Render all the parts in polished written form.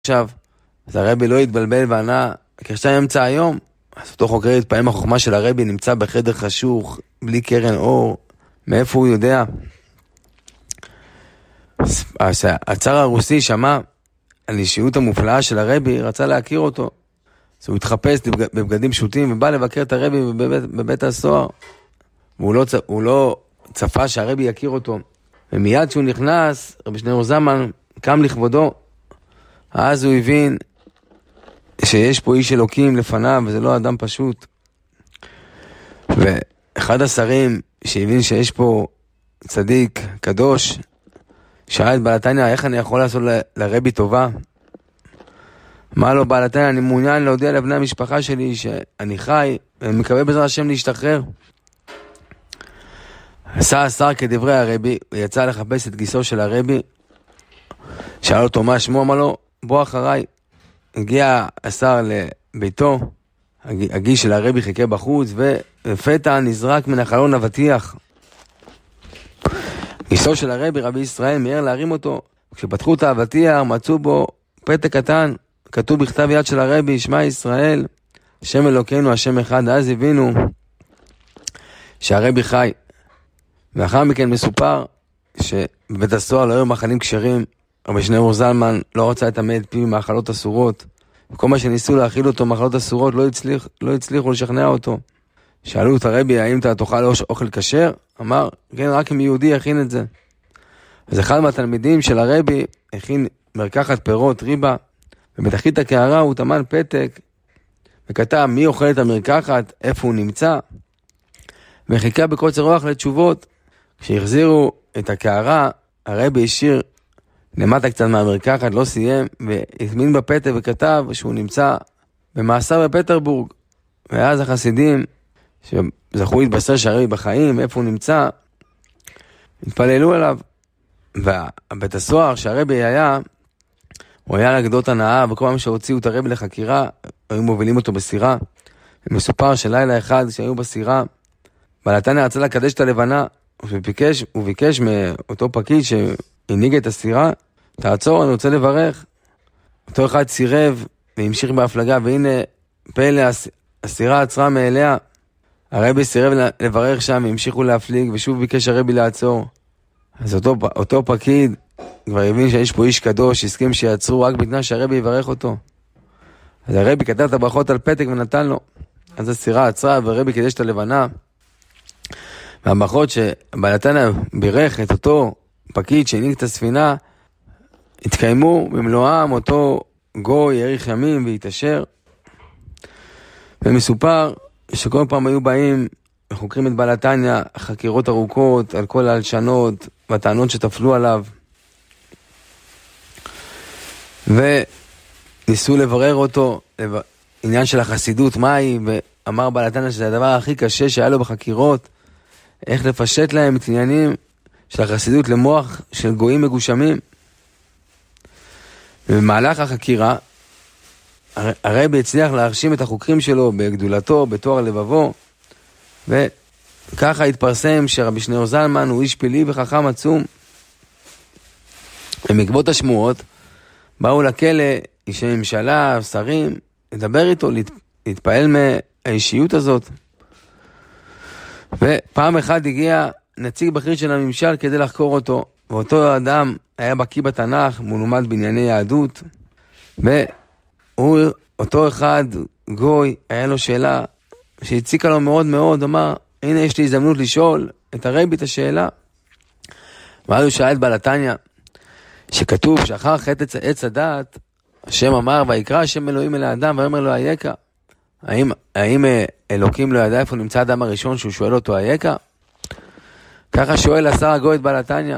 עכשיו. אז הרבי לא התבלבל וענה, כשאתה אמצע היום, אז אותו חוקר התפעם החוכמה של הרבי, נמצא בחדר חשוך, בלי קרן אור, מאיפה הוא יודע? אז הצאר הרוסי שמע על אישיות המופלאה של הרבי, רצה להכיר אותו. אז הוא התחפש בבגדים פשוטים ובא לבקר את הרבי בבית הסוהר. והוא לא צפה שהרבי יכיר אותו. ומיד שהוא נכנס, רבי שניאור זלמן קם לכבודו. אז הוא הבין שיש פה איש אלוקים לפניו, וזה לא אדם פשוט. ואחד השרים שהבין שיש פה צדיק, קדוש, שאל את בעל התניא, איך אני יכול לעשות לרבי טובה? אמר לו בעל התניא, אני מעוניין להודיע לבני המשפחה שלי שאני חי, ומקווה בעזרת השם להשתחרר. עשה השר כדברי הרבי, ויצא לחפש את גיסו של הרבי, שאל אותו מה שמו, אמר לו, בוא אחריי. הגיע השר לביתו, הגיש של הרבי חיכה בחוץ, ולפתע נזרק מן החלון אבטיח. גיסו של הרבי, רבי ישראל, מיהר להרים אותו. כשפתחו את האבטיח, מצאו בו פתק קטן, כתוב בכתב יד של הרבי, שמע ישראל, השם אלוקינו, השם אחד. אז הבינו שהרבי חי. ואחר מכן מסופר שבבית הסוהר לא היו מאכלים כשרים. רבי שניאור זלמן לא רצה לטמא את פיו מאכלות אסורות. וכל מה שניסו להאכיל אותו מאכלות אסורות לא הצליחו לשכנע אותו. שאלו את הרבי, האם אתה תאכל אוכל כשר? אמר, כן, רק אם יהודי יכין את זה. אז אחד מהתלמידים של הרבי הכין מרקחת פירות ריבה, ובתחתית הקערה הוא טמן פתק, וכתב מי אוכל את המרקחת, איפה הוא נמצא, וחיכה בקוצר רוח לתשובות. כשהחזירו את הקערה, הרבי השאיר למטה קצת מהמרקחת, לא סיים, והזמין בפתק וכתב שהוא נמצא במאסר בפטרבורג. ואז החסידים שזכו להתבשר שהרבי בחיים, איפה הוא נמצא, התפללו עליו. ובית הסוהר שהרבי היה, הוא היה על גדות הנאה, וכל פעם שהוציאו את הרבי לחקירה, היו מובילים אותו בסירה. ומסופר שלילה אחד שהיו בסירה, בעל התניא רצה לקדש את הלבנה, הוא ביקש מאותו פקיד שהנהיג את הסירה, תעצור, אני רוצה לברך. אותו אחד סירב והמשיך בהפלגה, והנה פלא, הסירה עצרה מאליה. הרבי סירב לברך שם, המשיכו להפליג, ושוב ביקש הרבי לעצור. אז אותו פקיד כבר הבין שיש פה איש קדוש, הסכים שיעצרו רק בתנאי שהרבי יברך אותו. אז הרבי כתב את הברכות על פתק ונתן לו. אז הסירה עצרה והרבי קידש את הלבנה. והברכות שבעל התניא בירך את אותו פקיד שהנהיג את הספינה, התקיימו במלואם. אותו גוי האריך ימים והתעשר. ומסופר שכל פעם היו באים וחוקרים את בעל התניא, חקירות ארוכות על כל ההלשנות והטענות שטפלו עליו, וניסו לברר אותו עניין של החסידות מהי, ואמר בעל התניא שזה הדבר הכי קשה שהיה לו בחקירות, איך לפשט להם את עניינים של החסידות למוח של גויים מגושמים. ובמהלך החקירה הרבי הצליח להרשים את החוקרים שלו בגדולתו, בתואר לבבו, וככה התפרסם שרבי שניאור זלמן הוא איש פלאי וחכם עצום. ומקבות השמועות באו לכלא אישי ממשלה, שרים, לדבר איתו, להתפעל מהאישיות הזאת. ופעם אחד הגיע נציג בכיר של הממשל כדי לחקור אותו, ואותו אדם היה בקיא בתנ"ך, מלומד בענייני יהדות, אותו אחד, גוי, היה לו שאלה שהציקה לו מאוד מאוד, אמר, הנה יש לי הזדמנות לשאול את הרבי את השאלה. ואז הוא שאל את בעל התניא, שכתוב שאחר חטא עץ הדעת, השם אמר, ויקרא השם אלוהים אל האדם, ואומר לו אייכה. האם אלוקים לא ידע איפה נמצא האדם הראשון שהוא שואל אותו אייכה? ככה שואל השר הגוי את בעל התניא.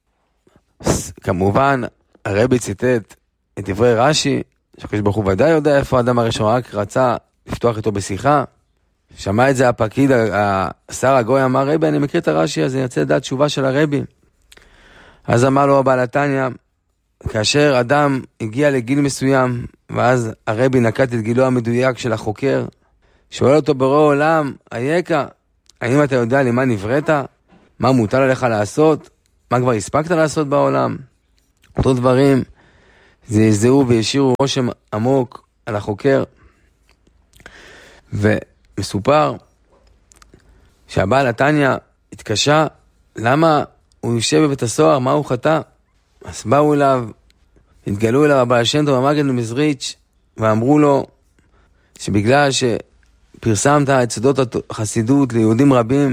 כמובן, הרבי ציטט את דברי רש"י, שקדוש ברוך הוא ודאי יודע איפה האדם הראשון, רק רצה לפתוח איתו בשיחה. שמע את זה הפקיד, השר הגוי אמר, רבי, אני מכיר את הרש"י הזה, יצא לדעת תשובה של הרבי. אז אמר לו בעל התניא, כאשר אדם הגיע לגיל מסוים, ואז הרבי נקט את גילו המדויק של החוקר, שואל אותו ברוא עולם, אייכה, האם אתה יודע למה נבראת? מה מוטל עליך לעשות? מה כבר הספקת לעשות בעולם? אותו דברים זעזעו והשאירו רושם עמוק על החוקר. ומסופר שהבעל התניא התקשה למה הוא יושב בבית הסוהר, מה הוא חטא. אז באו אליו, התגלו אליו הבעל שם טוב והמגד ממזריץ' ואמרו לו שבגלל שפרסמת את סודות החסידות ליהודים רבים,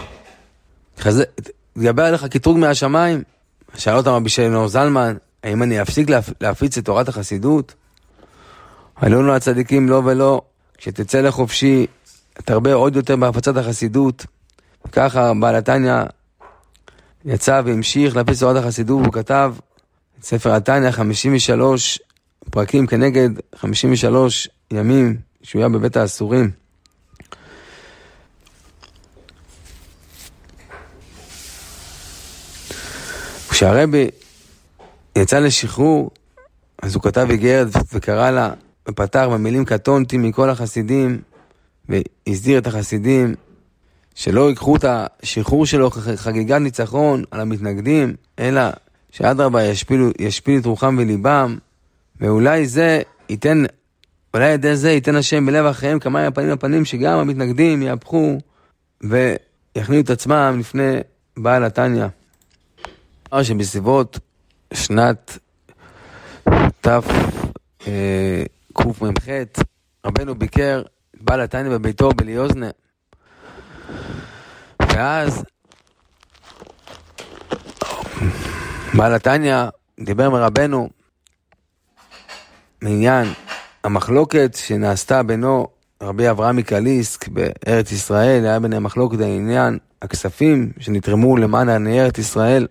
תגבר עליך קטרוג מהשמיים. שאל אותם רבי שלמה זלמן, האם אני אפסיק להפיץ את תורת החסידות? עלו לו הצדיקים לא ולא, כשתצא לחופשי תרבה עוד יותר בהפצת החסידות. וככה בעל התניא יצא והמשיך להפיץ תורת החסידות, והוא כתב את ספר התניא 53 פרקים כנגד 53 ימים שהוא היה בבית האסורים. כשהרבי יצא לשחרור, אז הוא כתב איגרת וקרא לה, ופתח במילים קטונתי מכל החסידים, והסדיר את החסידים שלא ייקחו את השחרור שלו חגיגת ניצחון על המתנגדים, אלא שאדרבה ישפיל את רוחם וליבם, ואולי זה ייתן, אולי ידי זה ייתן השם בלב אחריהם כמה פנים לפנים, שגם המתנגדים יהפכו ויכניעו את עצמם לפני בעל התניא. שבסביבות שנת תקמ"ח רבנו ביקר בעל התניא בביתו בליוזנה, ואז בעל התניא דיבר מרבנו מעניין המחלוקת שנעשתה בינו רבי אברהם מקליסק בארץ ישראל. היה ביניהם מחלוקת העניין הכספים שנתרמו למען ארץ ישראל.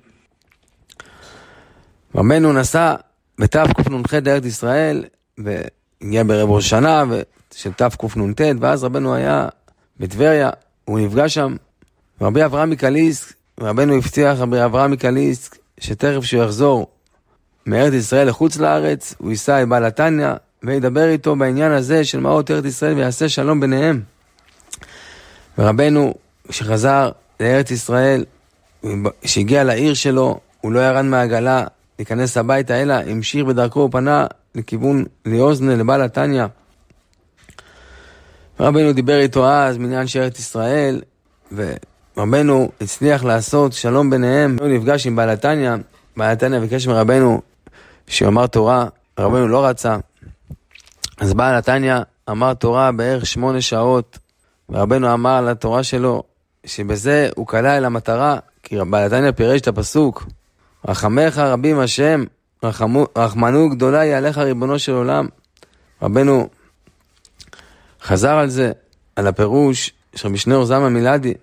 רבנו נסע בתקנ"ח לארץ ישראל, והגיע ברב ראש השנה של תקנ"ט, ואז רבנו היה בטבריה, הוא נפגש שם, רבי אברהם מקליסק, רבנו הבטיח רבי אברהם מקליסק, שתכף שהוא יחזור מארץ ישראל לחוץ לארץ, הוא ייסע עם בעל התניא, וידבר איתו בעניין הזה של מעות ארץ ישראל, ויעשה שלום ביניהם. ורבנו, כשחזר לארץ ישראל, שהגיע לעיר שלו, הוא לא ירד מהעגלה, להיכנס הביתה, אלא המשיך בדרכו ופנה לכיוון ליוזנה לבעל התניא. רבנו דיבר איתו אז מעניין של ארץ ישראל, ורבנו הצליח לעשות שלום ביניהם. הוא נפגש עם בעל התניא, בעל התניא ביקש מרבנו שיאמר תורה, רבנו לא רצה, אז בעל התניא אמר תורה בערך 8 שעות, ורבנו אמר לתורה שלו שבזה הוא קלע אל המטרה, כי בעל התניא פירש את הפסוק, רחמך רבים השם, רחמנו גדולה היא עליך ריבונו של עולם. רבנו חזר על זה, על הפירוש של רבי שניאור זלמן מלאדי.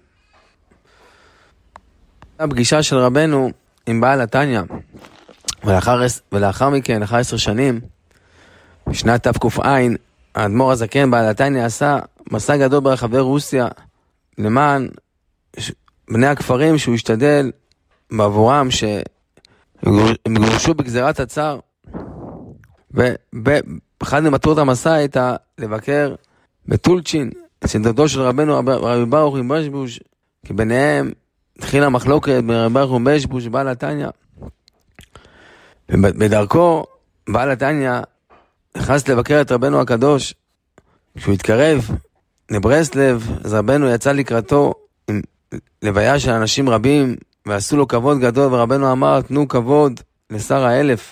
הפגישה של רבנו עם בעל התניא, ולאחר מכן, לאחר 10 שנים, בשנת תק"ע, האדמו"ר הזקן בעל התניא עשה מסע גדול ברחבי רוסיה, למען בני הכפרים שהוא השתדל בעבורם הם גורשו בגזירת הצער. ואחד ממטרות המסע הייתה לבקר בטולצ'ין, סדתו של רבנו רבי ברוך מבשבוש, כי ביניהם התחילה מחלוקת בין רבי ברוך מבשבוש ובעל התניא. ובדרכו בעל התניא נכנס לבקר את רבנו הקדוש. כשהוא התקרב לברסלב, אז רבנו יצא לקראתו עם לוויה של אנשים רבים, ועשו לו כבוד גדול, ורבנו אמר, תנו כבוד לשר האלף.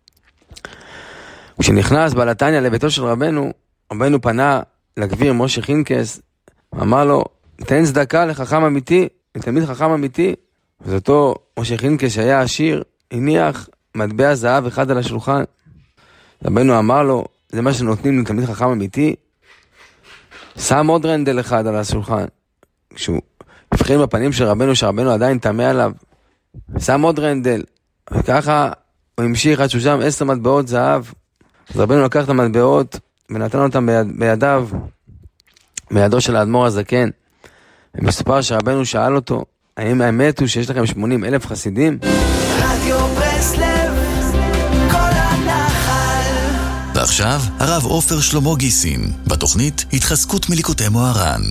כשנכנס בעל התניא לביתו של רבנו, רבנו פנה לגביר משה חינקס, אמר לו, תן צדקה לחכם אמיתי, לתלמיד חכם אמיתי. אז אותו משה חינקס שהיה עשיר, הניח מטבע זהב אחד על השולחן. רבנו אמר לו, זה מה שנותנים לתלמיד חכם אמיתי? שם עוד רנדל אחד על השולחן. כשהוא הבחין בפנים של רבנו, שרבנו עדיין טמא עליו, שם עוד רנדל, וככה הוא המשיך עד שהוא שם 10 מטבעות זהב. אז רבנו לקח את המטבעות ונתן אותם בידו של האדמו"ר הזקן. ומסופר שרבנו שאל אותו, האם האמת הוא שיש לכם 80,000 חסידים? רדיו ברסלב, כל הנחל. ועכשיו הרב עופר שלמה גיסין, בתוכנית התחזקות מליקוטי מוהר"ן.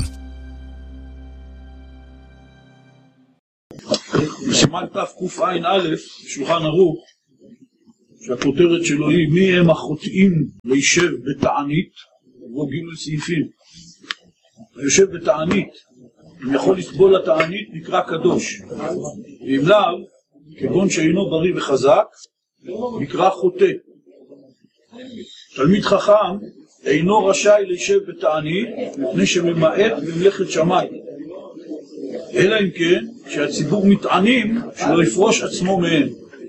בסימן תקע"א, שולחן ערוך, שהכותרת שלו היא מי הם החוטאים לישב בתענית, ובו ג' סעיפים. היושב בתענית, אם יכול לסבול לתענית, נקרא קדוש. ואם לאו, כגון שאינו בריא וחזק, נקרא חוטא. תלמיד חכם אינו רשאי לישב בתענית, מפני שממעט במלאכת שמיים. אלא אם כן, כשהציבור מתענים, שלא יפרוש עצמו מהם.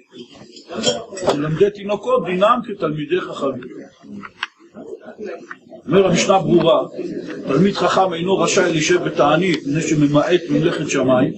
תלמדי תינוקות דינם כתלמידי חכמים. אומר המשנה ברורה, תלמיד חכם אינו רשאי לישב בתענית, מפני שממעט במלאכת שמיים.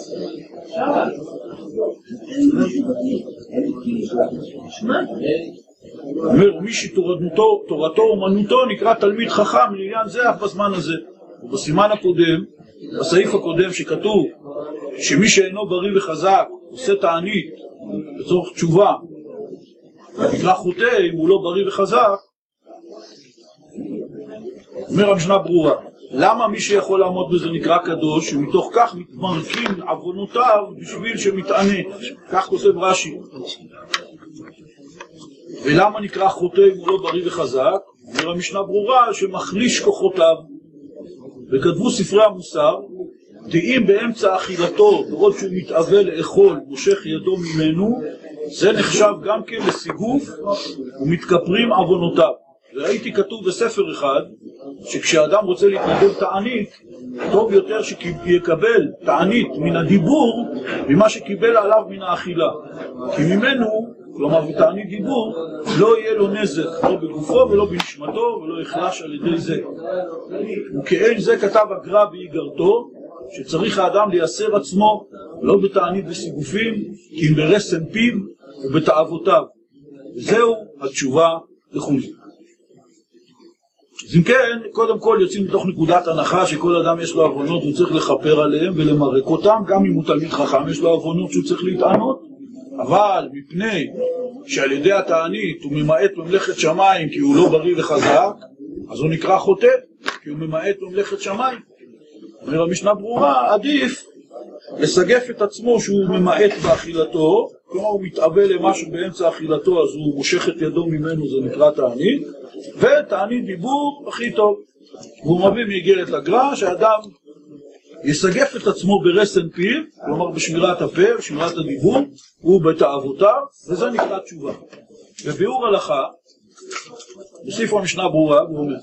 אומר, מי שתורתו אומנותו נקרא תלמיד חכם לעניין זה אף בזמן הזה. ובסימן הקודם, בסעיף הקודם שכתוב שמי שאינו בריא וחזק עושה תענית לצורך תשובה נקרא חוטא אם הוא לא בריא וחזק. אומר המשנה ברורה, למה מי שיכול לעמוד בזה נקרא קדוש ומתוך כך מתמרקים עוונותיו בשביל שמתענה? כך כותב רש"י. ולמה נקרא חוטא אם הוא לא בריא וחזק? אומר המשנה ברורה שמחליש כוחותיו. וכתבו ספרי המוסר, תאים באמצע אכילתו, ברוד שהוא מתאווה לאכול, מושך ידו ממנו, זה נחשב גם כן לסיגוף ומתכפרים עוונותיו. וראיתי כתוב בספר אחד, שכשאדם רוצה להתנדב תענית, טוב יותר שיקבל תענית מן הדיבור, ממה שקיבל עליו מן האכילה. כי ממנו, כלומר בתענית דיבור, לא יהיה לו נזק, לא בגופו ולא בנשמתו, ולא יחלש על ידי זה. וכאין זה כתב הגר"א באיגרתו, שצריך האדם לייסר עצמו, לא בתענית וסיגופים, כי אם ברסן פיו ובתאוותיו. וזהו התשובה לכול. אז אם כן, קודם כל יוצאים מתוך נקודת הנחה שכל אדם יש לו עוונות, הוא צריך לכפר עליהם ולמרק אותם, גם אם הוא תלמיד חכם יש לו עוונות שהוא צריך להתענות, אבל מפני שעל ידי התענית הוא ממעט ממלכת שמיים כי הוא לא בריא וחזק, אז הוא נקרא חוטא, כי הוא ממעט ממלכת שמיים. אומר המשנה ברורה, עדיף לסגף את עצמו שהוא ממעט באכילתו, כלומר הוא מתאווה למשהו באמצע אכילתו, אז הוא מושך את ידו ממנו, זה נקרא תענית, ותענית דיבור הכי טוב. והוא מביא מאיגרת לגר"א שאדם יסגף את עצמו ברסן פיו, כלומר בשמירת הפה, בשמירת הדיבור, ובתאוותיו, וזה נקרא תשובה. בביאור הלכה, מוסיף המשנה ברורה, הוא אומר,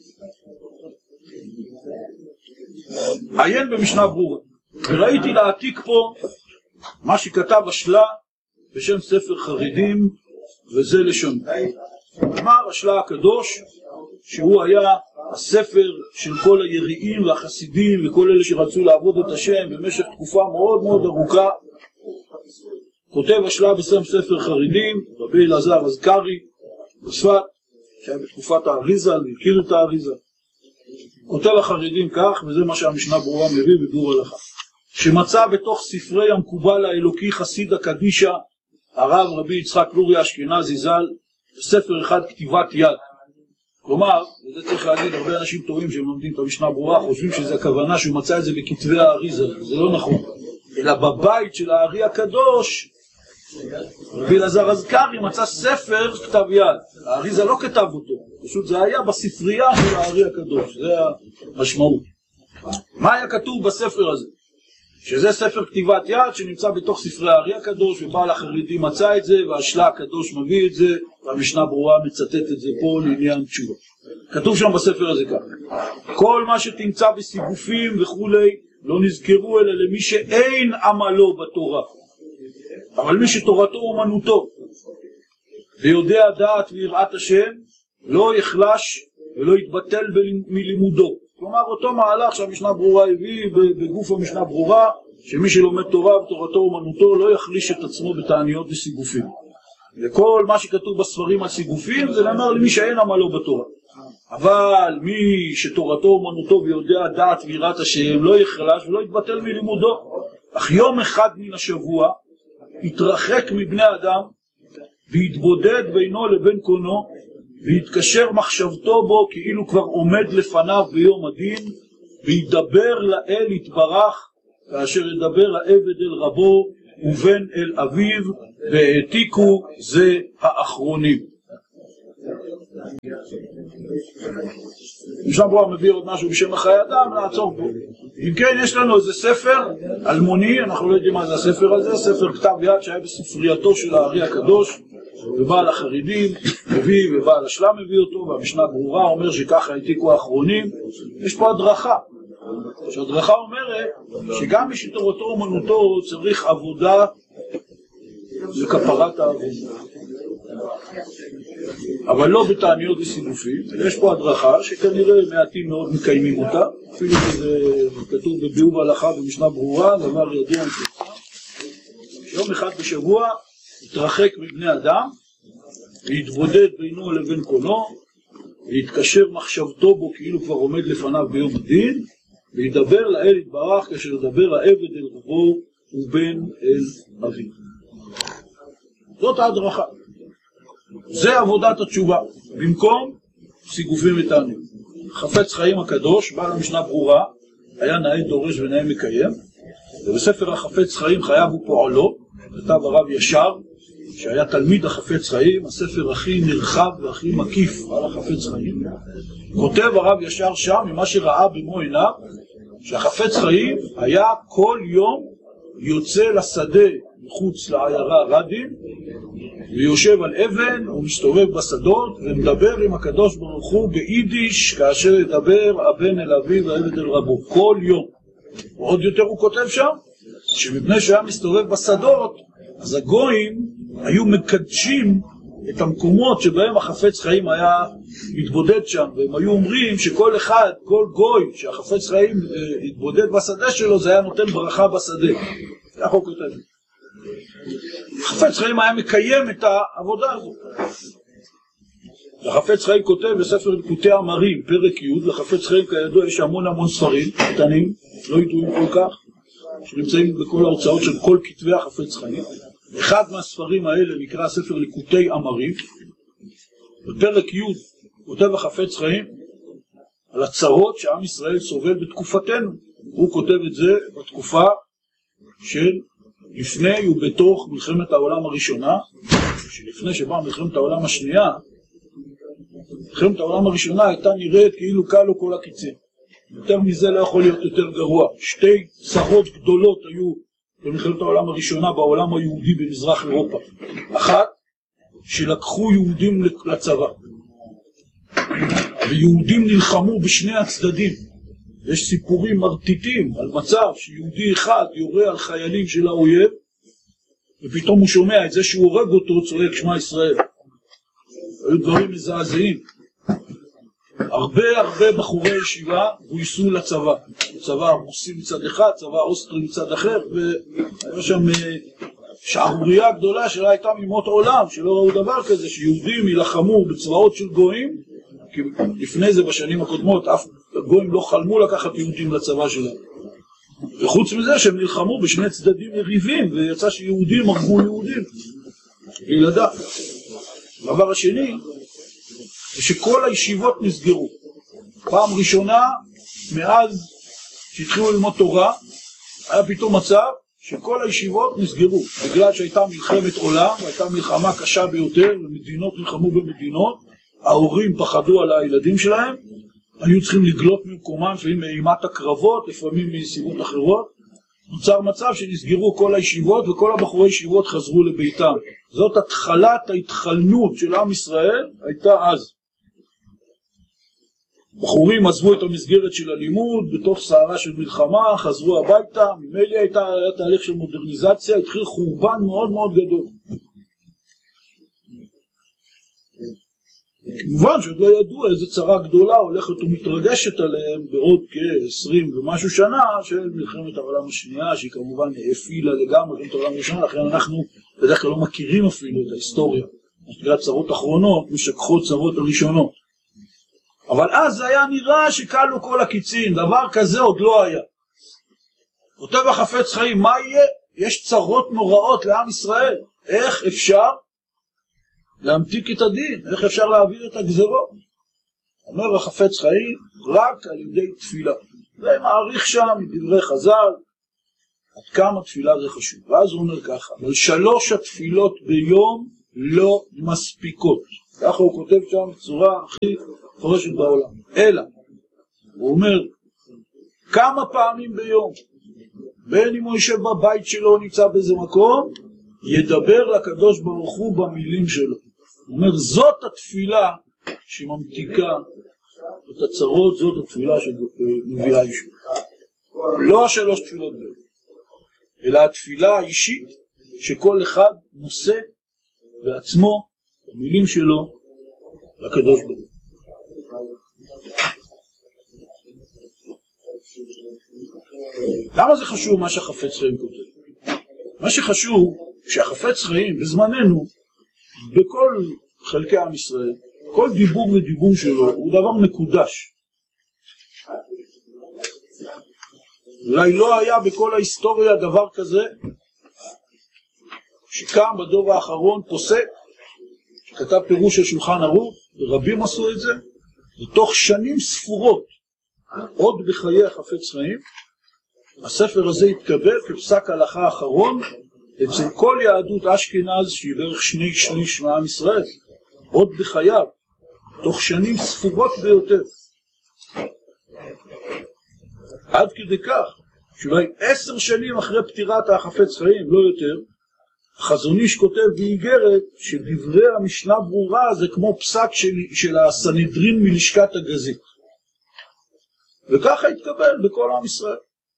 עיין במשנה ברורה, וראיתי להעתיק פה מה שכתב השלה בשם ספר חרדים, וזה לשון. אמר השלה הקדוש, שהוא היה הספר של כל היריעים והחסידים וכל אלה שרצו לעבוד את השם במשך תקופה מאוד מאוד ארוכה. כותב השלה בשם ספר חרדים, רבי אלעזר אזכרי, בצפת, שהיה בתקופת האריזה, והכיר את האריזה. כותב החרדים כך, וזה מה שהמשנה ברורה מביא בביאור הלכה. שמצא בתוך ספרי המקובל האלוקי חסיד הקדישה, הרב רבי יצחק לורי אשכנזי ז"ל, בספר אחד כתיבת יד. כלומר, וזה צריך להגיד, הרבה אנשים טועים שהם לומדים את המשנה ברורה, חושבים שזה הכוונה שהוא מצא את זה בכתבי האריזה, זה לא נכון. אלא בבית של הארי הקדוש, רבי אלעזר אזכרי מצא ספר כתב יד. האריזה לא כתב אותו, פשוט זה היה בספרייה של הארי הקדוש, זה המשמעות. מה היה כתוב בספר הזה? שזה ספר כתיבת יד שנמצא בתוך ספרי הארי הקדוש, ובעל החרדים מצא את זה, והשלה הקדוש מביא את זה, והמשנה ברורה מצטט את זה פה לעניין תשובה. כתוב שם בספר הזה כך, כל מה שתמצא בסיגופים וכולי, לא נזכרו אלא למי שאין עמלו בתורה, אבל מי שתורתו אומנותו, ויודע דעת ויראת השם, לא יחלש ולא יתבטל מלימודו. כלומר, אותו מהלך שהמשנה ברורה הביא בגוף המשנה ברורה, שמי שלומד תורה ותורתו אומנותו לא יחליש את עצמו בתעניות וסיגופים. וכל מה שכתוב בספרים על סיגופים זה נאמר למי שאין עמלו בתורה. אבל מי שתורתו אומנותו ויודע דעת ויראת השם לא יחלש ולא יתבטל מלימודו. אך יום אחד מן השבוע יתרחק מבני אדם ויתבודד בינו לבין קונו, ויתקשר מחשבתו בו כאילו כבר עומד לפניו ביום הדין, וידבר לאל יתברך, כאשר ידבר העבד אל רבו ובן אל אביו, והעתיקו זה האחרונים. משנה ברורה מביא עוד משהו בשם החיי אדם, לעצור פה. אם כן, יש לנו איזה ספר אלמוני, אנחנו לא יודעים מה זה הספר הזה, ספר כתב יד שהיה בספרייתו של הארי הקדוש, ובעל החרדים מביא ובעל השלם מביא אותו, והמשנה ברורה אומר שככה העתיקו האחרונים. יש פה הדרכה, שהדרכה אומרת שגם מי שתורתו אומנותו צריך עבודה לכפרת העבודה, אבל לא בתעניות וסיגופים. יש פה הדרכה שכנראה מעטים מאוד מקיימים אותה, אפילו שזה כתוב בביאור הלכה במשנה ברורה, דבר ידוע. יום אחד בשבוע יתרחק מבני אדם, ויתבודד בינו לבין קונו, ויתקשר מחשבתו בו כאילו כבר עומד לפניו ביום הדין, וידבר לאל יתברך כאשר ידבר העבד אל רבו ובן אל אביו. זאת ההדרכה. זה עבודת התשובה, במקום סיגופים ותעניות. חפץ חיים הקדוש, בעל המשנה ברורה, היה נאה דורש ונאה מקיים, ובספר החפץ חיים חייו ופועלו, כתב הרב ישר, שהיה תלמיד החפץ חיים, הספר הכי נרחב והכי מקיף על החפץ חיים. כותב הרב ישר שם, ממה שראה במו עיניו, שהחפץ חיים היה כל יום יוצא לשדה מחוץ לעיירה רדין, ויושב על אבן ומסתובב בשדות ומדבר עם הקדוש ברוך הוא ביידיש כאשר ידבר הבן אל אביו והעבד אל רבו כל יום. ועוד יותר הוא כותב שם שמפני שהיה מסתובב בשדות, אז הגויים היו מקדשים את המקומות שבהם החפץ חיים היה מתבודד שם, והם היו אומרים שכל אחד, כל גוי שהחפץ חיים התבודד בשדה שלו, זה היה נותן ברכה בשדה. זה החוק כותב. החפץ חיים היה מקיים את העבודה הזו. החפץ חיים כותב בספר ליקוטי אמרים, פרק י', לחפץ חיים כידוע יש המון ספרים קטנים, לא ידועים כל כך, שנמצאים בכל ההוצאות של כל כתבי החפץ חיים. אחד מהספרים האלה נקרא ספר ליקוטי אמרים. בפרק י' כותב החפץ חיים על הצרות שעם ישראל סובל בתקופתנו. הוא כותב את זה בתקופה של לפני ובתוך מלחמת העולם הראשונה, שלפני שבאה מלחמת העולם השנייה, מלחמת העולם הראשונה הייתה נראית כאילו קלו כל הקיצים. יותר מזה לא יכול להיות יותר גרוע. שתי צרות גדולות היו במלחמת העולם הראשונה בעולם היהודי במזרח אירופה. אחת, שלקחו יהודים לצבא, ויהודים נלחמו בשני הצדדים. יש סיפורים מרטיטים על מצב שיהודי אחד יורה על חיילים של האויב, ופתאום הוא שומע את זה שהוא הורג אותו, צועק שמע ישראל. היו דברים מזעזעים. הרבה בחורי ישיבה גויסו לצבא. הצבא הרוסי מצד אחד, צבא אוסטרי מצד אחר, והיה שם שערורייה גדולה שלה הייתה ממות עולם, שלא ראו דבר כזה, שיהודים ילחמו בצבאות של גויים, כי לפני זה בשנים הקודמות אף גויים לא חלמו לקחת יהודים לצבא שלהם. וחוץ מזה שהם נלחמו בשני צדדים יריבים, ויצא שיהודים הרגו יהודים. לילדה. הדבר השני, זה שכל הישיבות נסגרו. פעם ראשונה, מאז שהתחילו ללמוד תורה, היה פתאום מצב שכל הישיבות נסגרו, בגלל שהייתה מלחמת עולם, והייתה מלחמה קשה ביותר, ומדינות נלחמו במדינות, ההורים פחדו על הילדים שלהם, היו צריכים לגלות ממקומם, לפעמים מאימת הקרבות, לפעמים מסיבות אחרות. נוצר מצב שנסגרו כל הישיבות, וכל הבחורי ישיבות חזרו לביתם. זאת התחלת ההתחלנות של עם ישראל, הייתה אז. בחורים עזבו את המסגרת של הלימוד, בתוך סערה של מלחמה, חזרו הביתה, ממילא היה תהליך של מודרניזציה, התחיל חורבן מאוד מאוד גדול. כמובן שעוד לא ידעו איזה צרה גדולה הולכת ומתרגשת עליהם בעוד כ-20 ומשהו שנה של מלחמת העולם השנייה, שהיא כמובן הפעילה לגמרי מלחמת העולם השנייה, לכן אנחנו בדרך כלל לא מכירים אפילו את ההיסטוריה. נקרא צרות אחרונות, משכחות צרות הראשונות. אבל אז זה היה נראה שקלו כל הקיצין, דבר כזה עוד לא היה. כותב החפץ חיים, מה יהיה? יש צרות נוראות לעם ישראל, איך אפשר להמתיק את הדין, איך אפשר להעביר את הגזרות? אומר החפץ חיים, רק על ידי תפילה. זה מעריך שם מדברי חז"ל, עד כמה תפילה זה חשוב. ואז הוא אומר ככה, אבל 3 התפילות ביום לא מספיקות. ככה הוא כותב שם בצורה הכי מפורשת בעולם. אלא, הוא אומר, כמה פעמים ביום, בין אם הוא יושב בבית שלו, נמצא באיזה מקום, ידבר לקדוש ברוך הוא במילים שלו. הוא אומר, זאת התפילה שממתיקה את הצרות, זאת התפילה שמביאה ישועה. לא 3 תפילות ביום, אלא התפילה האישית שכל אחד נושא בעצמו, במילים שלו, לקדוש ברוך הוא. למה זה חשוב מה שהחפץ חיים כותב? מה שחשוב שהחפץ חיים בזמננו, בכל חלקי עם ישראל, כל דיבור ודיבור שלו הוא דבר מקודש. אולי לא היה בכל ההיסטוריה דבר כזה שקם בדור האחרון פוסק, שכתב פירוש של שולחן ערוך, ורבים עשו את זה, ותוך שנים ספורות, עוד בחיי החפץ חיים, הספר הזה התקבל כפסק הלכה האחרון אצל כל יהדות אשכנז, שהיא בערך 2/3 מעם ישראל, עוד בחייו, תוך שנים ספורות ביותר. עד כדי כך, שאולי 10 שנים אחרי פטירת החפץ חיים, לא יותר, חזון איש כותב באיגרת שדברי המשנה ברורה זה כמו פסק של הסנהדרין מלשכת הגזית. וככה התקבל בכל עם ישראל.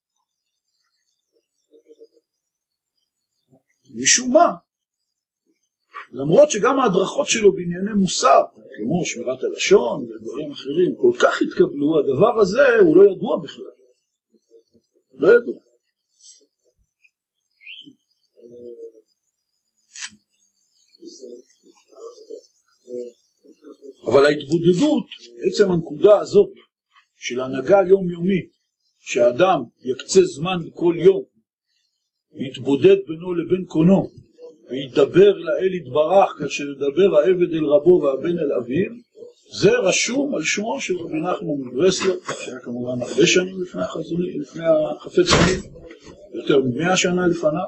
משום מה, למרות שגם ההדרכות שלו בענייני מוסר, כמו שמירת הלשון ודברים אחרים, כל כך התקבלו, הדבר הזה הוא לא ידוע בכלל. לא ידוע. אבל ההתבודדות, עצם הנקודה הזאת של הנהגה יומיומית, שהאדם יקצה זמן בכל יום, יתבודד בינו לבין קונו, וידבר לאל יתברך, כאשר ידבר העבד אל רבו והבן אל אביו, זה רשום על שמו של רבי נחמן מברסלב, שהיה כמובן הרבה שנים לפני החפץ חיים, יותר מ100 שנה לפניו,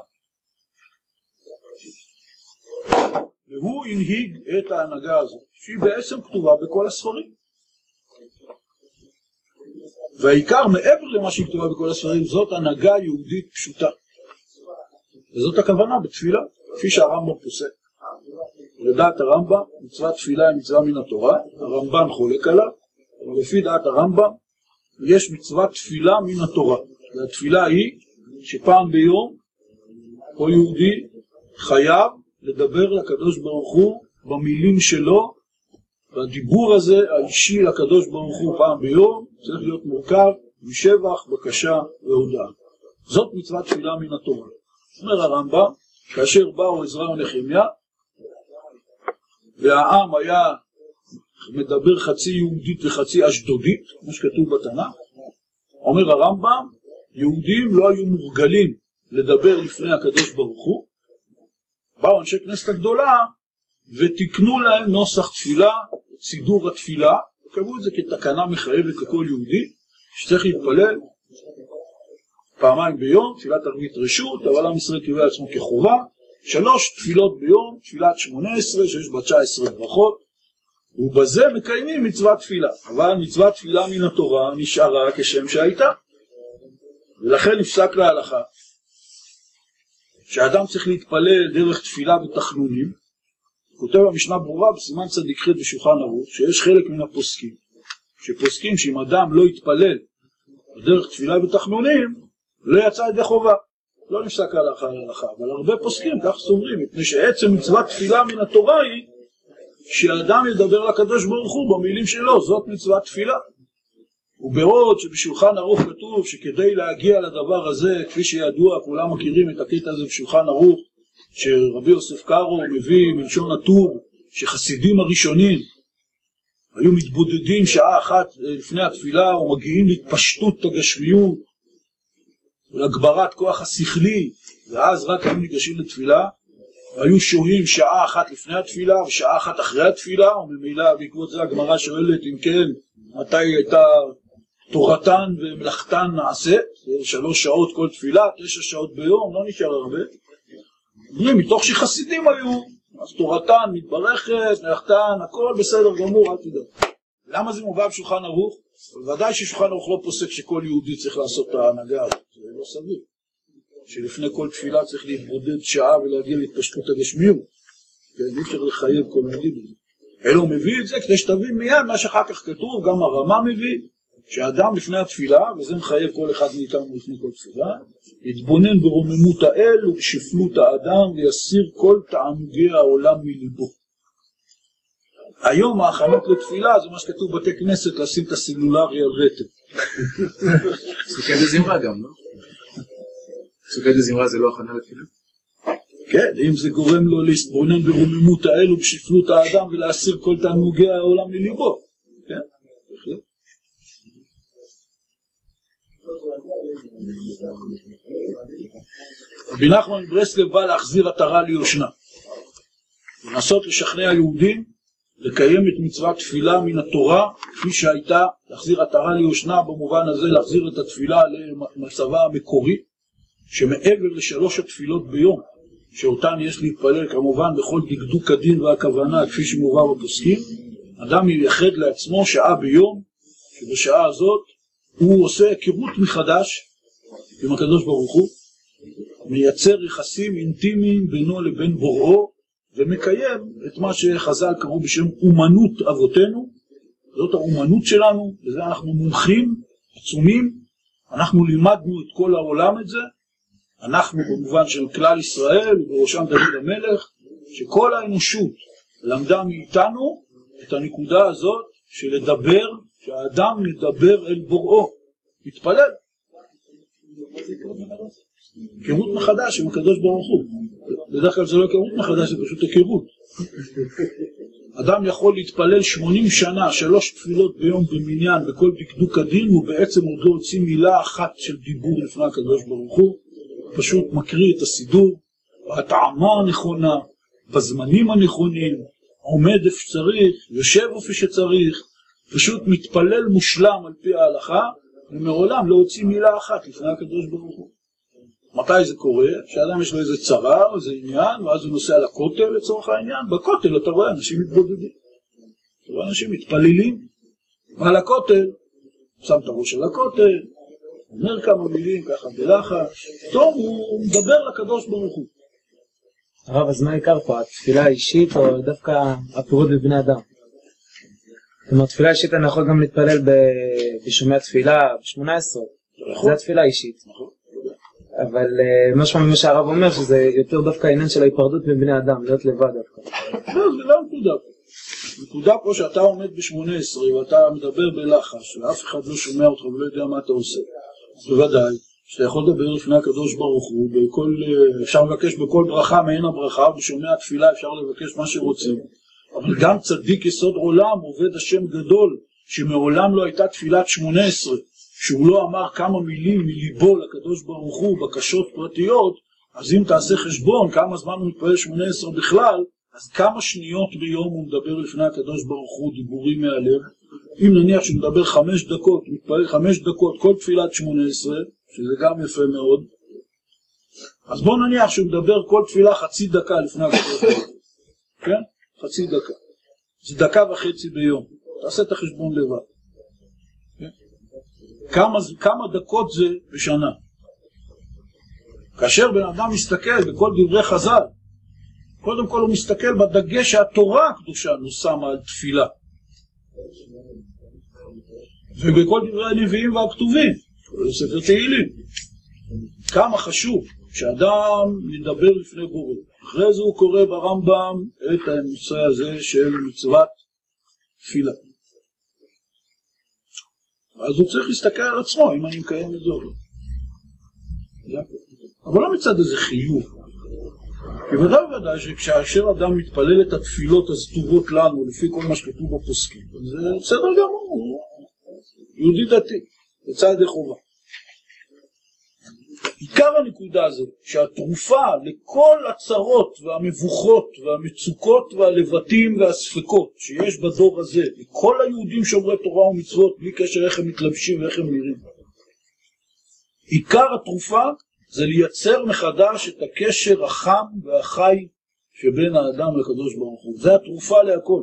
והוא הנהיג את ההנהגה הזאת, שהיא בעצם כתובה בכל הספרים. והעיקר מעבר למה שהיא כתובה בכל הספרים, זאת הנהגה יהודית פשוטה. וזאת הכוונה בתפילה, כפי שהרמב"ם פוסק. לדעת הרמב"ם, מצוות תפילה היא מצווה מן התורה, הרמב"ן חולק עליו, אבל לפי דעת הרמב"ם, יש מצוות תפילה מן התורה. והתפילה היא שפעם ביום, כל יהודי חייב לדבר לקדוש ברוך הוא במילים שלו, והדיבור הזה האישי לקדוש ברוך הוא פעם ביום, צריך להיות מורכב משבח, בקשה והודעה. זאת מצוות תפילה מן התורה. אומר הרמב"ם, כאשר באו עזרא ונחמיה, והעם היה מדבר חצי יהודית וחצי אשדודית, כמו שכתוב בתנ"ך, אומר הרמב"ם, יהודים לא היו מורגלים לדבר לפני הקדוש ברוך הוא, באו אנשי כנסת הגדולה ותקנו להם נוסח תפילה, סידור התפילה, וקבעו את זה כתקנה מחייבת לכל יהודי, שצריך להתפלל פעמיים ביום, תפילת ערבית רשות, אבל עם ישראל קיבל עצמו כחובה, 3 תפילות ביום, תפילת 18 שיש בה 19 ברכות, ובזה מקיימים מצוות תפילה. אבל מצוות תפילה מן התורה נשארה כשם שהייתה, ולכן נפסק להלכה שאדם צריך להתפלל דרך תפילה בתחנונים. כותב המשנה ברורה בסימן צדיק ח' בשולחן ערוך שיש חלק מן הפוסקים שפוסקים שאם אדם לא יתפלל דרך תפילה בתחנונים לא יצא ידי חובה, לא נפסק ההלכה להלכה, אבל הרבה פוסקים כך סומרים, מפני שעצם מצוות תפילה מן התורה היא שהאדם ידבר לקדוש ברוך הוא במילים שלו, זאת מצוות תפילה. ובעוד שבשולחן ערוך כתוב שכדי להגיע לדבר הזה, כפי שידוע, כולם מכירים את הקטע הזה בשולחן ערוך, שרבי יוסף קארו מביא מלשון הטור, שחסידים הראשונים היו מתבודדים שעה אחת לפני התפילה ומגיעים להתפשטות הגשמיות ולהגברת כוח השכלי, ואז רק הם ניגשים לתפילה, היו שוהים שעה אחת לפני התפילה ושעה אחת אחרי התפילה, וממילא בעקבות זה הגמרא שואלת אם כן, מתי הייתה תורתן ומלאכתן נעשה, 3 שעות כל תפילה, 9 שעות ביום, לא נשאר הרבה. מתוך שחסידים היו, אז תורתן מתברכת, מלאכתן, הכל בסדר גמור, אל תדע. למה זה מובא בשולחן ערוך? ודאי ששולחן ערוך לא פוסק שכל יהודי צריך לעשות את ההנהגה הזאת, זה לא סביר. שלפני כל תפילה צריך להתבודד שעה ולהגיע להתפשטות הגשמיות. אי אפשר לחייב כל יהודי בזה. אלו מביא את זה כדי שתבין מיד מה שאחר כך כתוב, גם הרמה מביא, שאדם לפני התפילה, וזה מחייב כל אחד מאיתנו לפני כל תפילה, יתבונן ברוממות האל ובשפלות האדם ויסיר כל תענוגי העולם מליבו. היום ההכנות לתפילה זה מה שכתוב בתי כנסת, לשים את הסלולרי על רטב. סוכת הזמרה גם, לא? סוכת הזמרה זה לא הכנה לתפילה? כן, אם זה גורם לו להתבונן ברוממות האל ובשפלות האדם ולהסיר כל תענוגי העולם מליבו. כן? בהחלט. רבי נחמן מברסלב בא להחזיר עטרה ליושנה. לנסות לשכנע יהודים לקיים את מצוות תפילה מן התורה כפי שהייתה, להחזיר עטרה ליושנה במובן הזה, להחזיר את התפילה למצבה המקורי, שמעבר ל3 התפילות ביום, שאותן יש להתפלל כמובן בכל דקדוק הדין והכוונה כפי שמובא בפוסקים, אדם ייחד לעצמו שעה ביום, שבשעה הזאת הוא עושה היכרות מחדש עם הקדוש ברוך הוא, מייצר יחסים אינטימיים בינו לבין בוראו, ומקיים את מה שחז"ל קראו בשם אומנות אבותינו. זאת האומנות שלנו, וזה אנחנו מומחים עצומים, אנחנו לימדנו את כל העולם את זה, אנחנו במובן של כלל ישראל ובראשם דוד המלך, שכל האנושות למדה מאיתנו את הנקודה הזאת של לדבר, שהאדם מדבר אל בוראו, מתפלל. היכרות מחדש עם הקדוש ברוך הוא. בדרך כלל זה לא היכרות מחדש, זה פשוט היכרות. אדם יכול להתפלל 80 שנה, 3 תפילות ביום במניין, בכל דקדוק הדין, ובעצם עוד לא הוציא מילה אחת של דיבור לפני הקדוש ברוך הוא, פשוט מקריא את הסידור, בהטעמה הנכונה, בזמנים הנכונים, עומד איפה שצריך, יושב איפה שצריך, פשוט מתפלל מושלם על פי ההלכה, ומעולם לא הוציא מילה אחת לפני הקדוש ברוך הוא. מתי זה קורה? שאדם יש לו איזה צרה או איזה עניין, ואז הוא נוסע לכותל לצורך העניין. בכותל אתה רואה אנשים מתבודדים, אתה רואה אנשים מתפללים, ועל הכותל, שם את הראש על הכותל, אומר כמה מילים ככה בלחש, טוב, הוא מדבר לקדוש ברוך הוא. הרב, אז מה העיקר פה? התפילה האישית או דווקא הפירוט בבני אדם? זאת אומרת, תפילה אישית אני יכול גם להתפלל בשומע תפילה ב-18, זה התפילה האישית. אבל משהו ממה שהרב אומר שזה יותר דווקא העניין של ההיפרדות מבני אדם, להיות לבד דווקא. לא, זה לא נקודה. נקודה פה שאתה עומד ב-18 ואתה מדבר בלחש ואף אחד לא שומע אותך ולא יודע מה אתה עושה. אז בוודאי שאתה יכול לדבר לפני הקדוש ברוך הוא, אפשר לבקש בכל ברכה מעין הברכה, ובשומע תפילה אפשר לבקש מה שרוצים. אבל גם צדיק יסוד עולם, עובד השם גדול, שמעולם לא הייתה תפילת 18, שהוא לא אמר כמה מילים מליבו לקדוש ברוך הוא, בקשות פרטיות, אז אם תעשה חשבון כמה זמן הוא מתפלל 18 בכלל, אז כמה שניות ביום הוא מדבר לפני הקדוש ברוך הוא, דיבורים מהלב. אם נניח שהוא מדבר 5 דקות, מתפלל 5 דקות כל תפילת 18, שזה גם יפה מאוד, אז בוא נניח שהוא מדבר כל תפילה חצי דקה לפני הקדוש ברוך הוא. כן? חצי דקה. זה 1.5 דקות ביום. תעשה את החשבון לבד. כמה דקות זה בשנה? כאשר בן אדם מסתכל בכל דברי חז"ל, קודם כל הוא מסתכל בדגש שהתורה הקדושה שמה על תפילה. ובכל דברי הנביאים והכתובים, ספר תהילים. כמה חשוב שאדם ידבר לפני בורא. אחרי זה הוא קורא ברמב"ם את הנושא הזה של מצוות תפילה. אז הוא צריך להסתכל על עצמו, אם אני מקיים את זה או לא. אבל לא מצד איזה חיוב. כי ודאי שכשאשר אדם מתפלל את התפילות הסטובות לנו, לפי כל מה שכתוב בפוסקים, זה בסדר גמור, יהודי דתי, בצד חובה. עיקר הנקודה זה שהתרופה לכל הצרות והמבוכות והמצוקות והלבטים והספקות שיש בדור הזה, לכל היהודים שומרי תורה ומצוות, בלי קשר איך הם מתלבשים ואיך הם נראים, עיקר התרופה זה לייצר מחדש את הקשר החם והחי שבין האדם לקדוש ברוך הוא. זה התרופה להכל.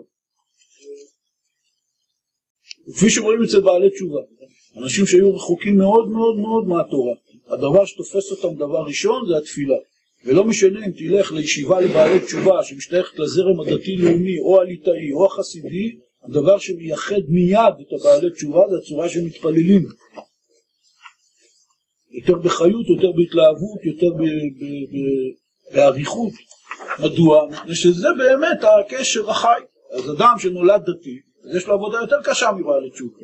וכפי שרואים אצל בעלי תשובה, אנשים שהיו רחוקים מאוד מאוד מאוד מהתורה, הדבר שתופס אותם דבר ראשון זה התפילה. ולא משנה אם תלך לישיבה לבעלי תשובה שמשתייכת לזרם הדתי-לאומי או הליטאי או החסידי, הדבר שמייחד מיד את הבעלי תשובה זה הצורה שמתפללים. יותר בחיות, יותר בהתלהבות, יותר בעריכות. מדוע? מפני שזה באמת הקשר החי. אז אדם שנולד דתי, אז יש לו עבודה יותר קשה מבעלי תשובה.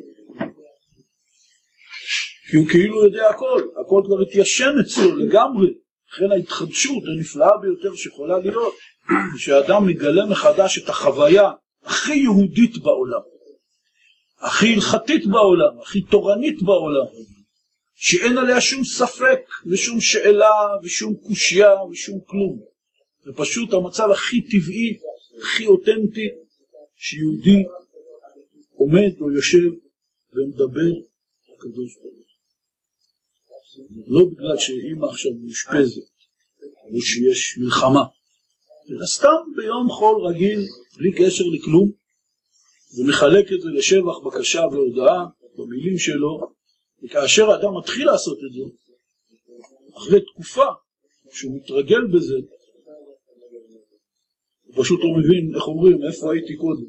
כי הוא כאילו יודע הכל כבר התיישן אצלו לגמרי. לכן ההתחדשות הנפלאה ביותר שיכולה להיות, שהאדם מגלה מחדש את החוויה הכי יהודית בעולם, הכי הלכתית בעולם, הכי תורנית בעולם, שאין עליה שום ספק ושום שאלה ושום קושיה ושום כלום. זה פשוט המצב הכי טבעי, הכי אותנטי, שיהודי עומד או יושב ומדבר הקדוש ברוך הוא. לא בגלל שאמא עכשיו משפזת או שיש מלחמה, אלא סתם ביום חול רגיל בלי קשר לכלום, ומחלק את זה לשבח, בקשה והודעה במילים שלו. וכאשר האדם מתחיל לעשות את זה, אחרי תקופה שהוא מתרגל בזה, הוא פשוט לא מבין, איך אומרים, איפה הייתי קודם.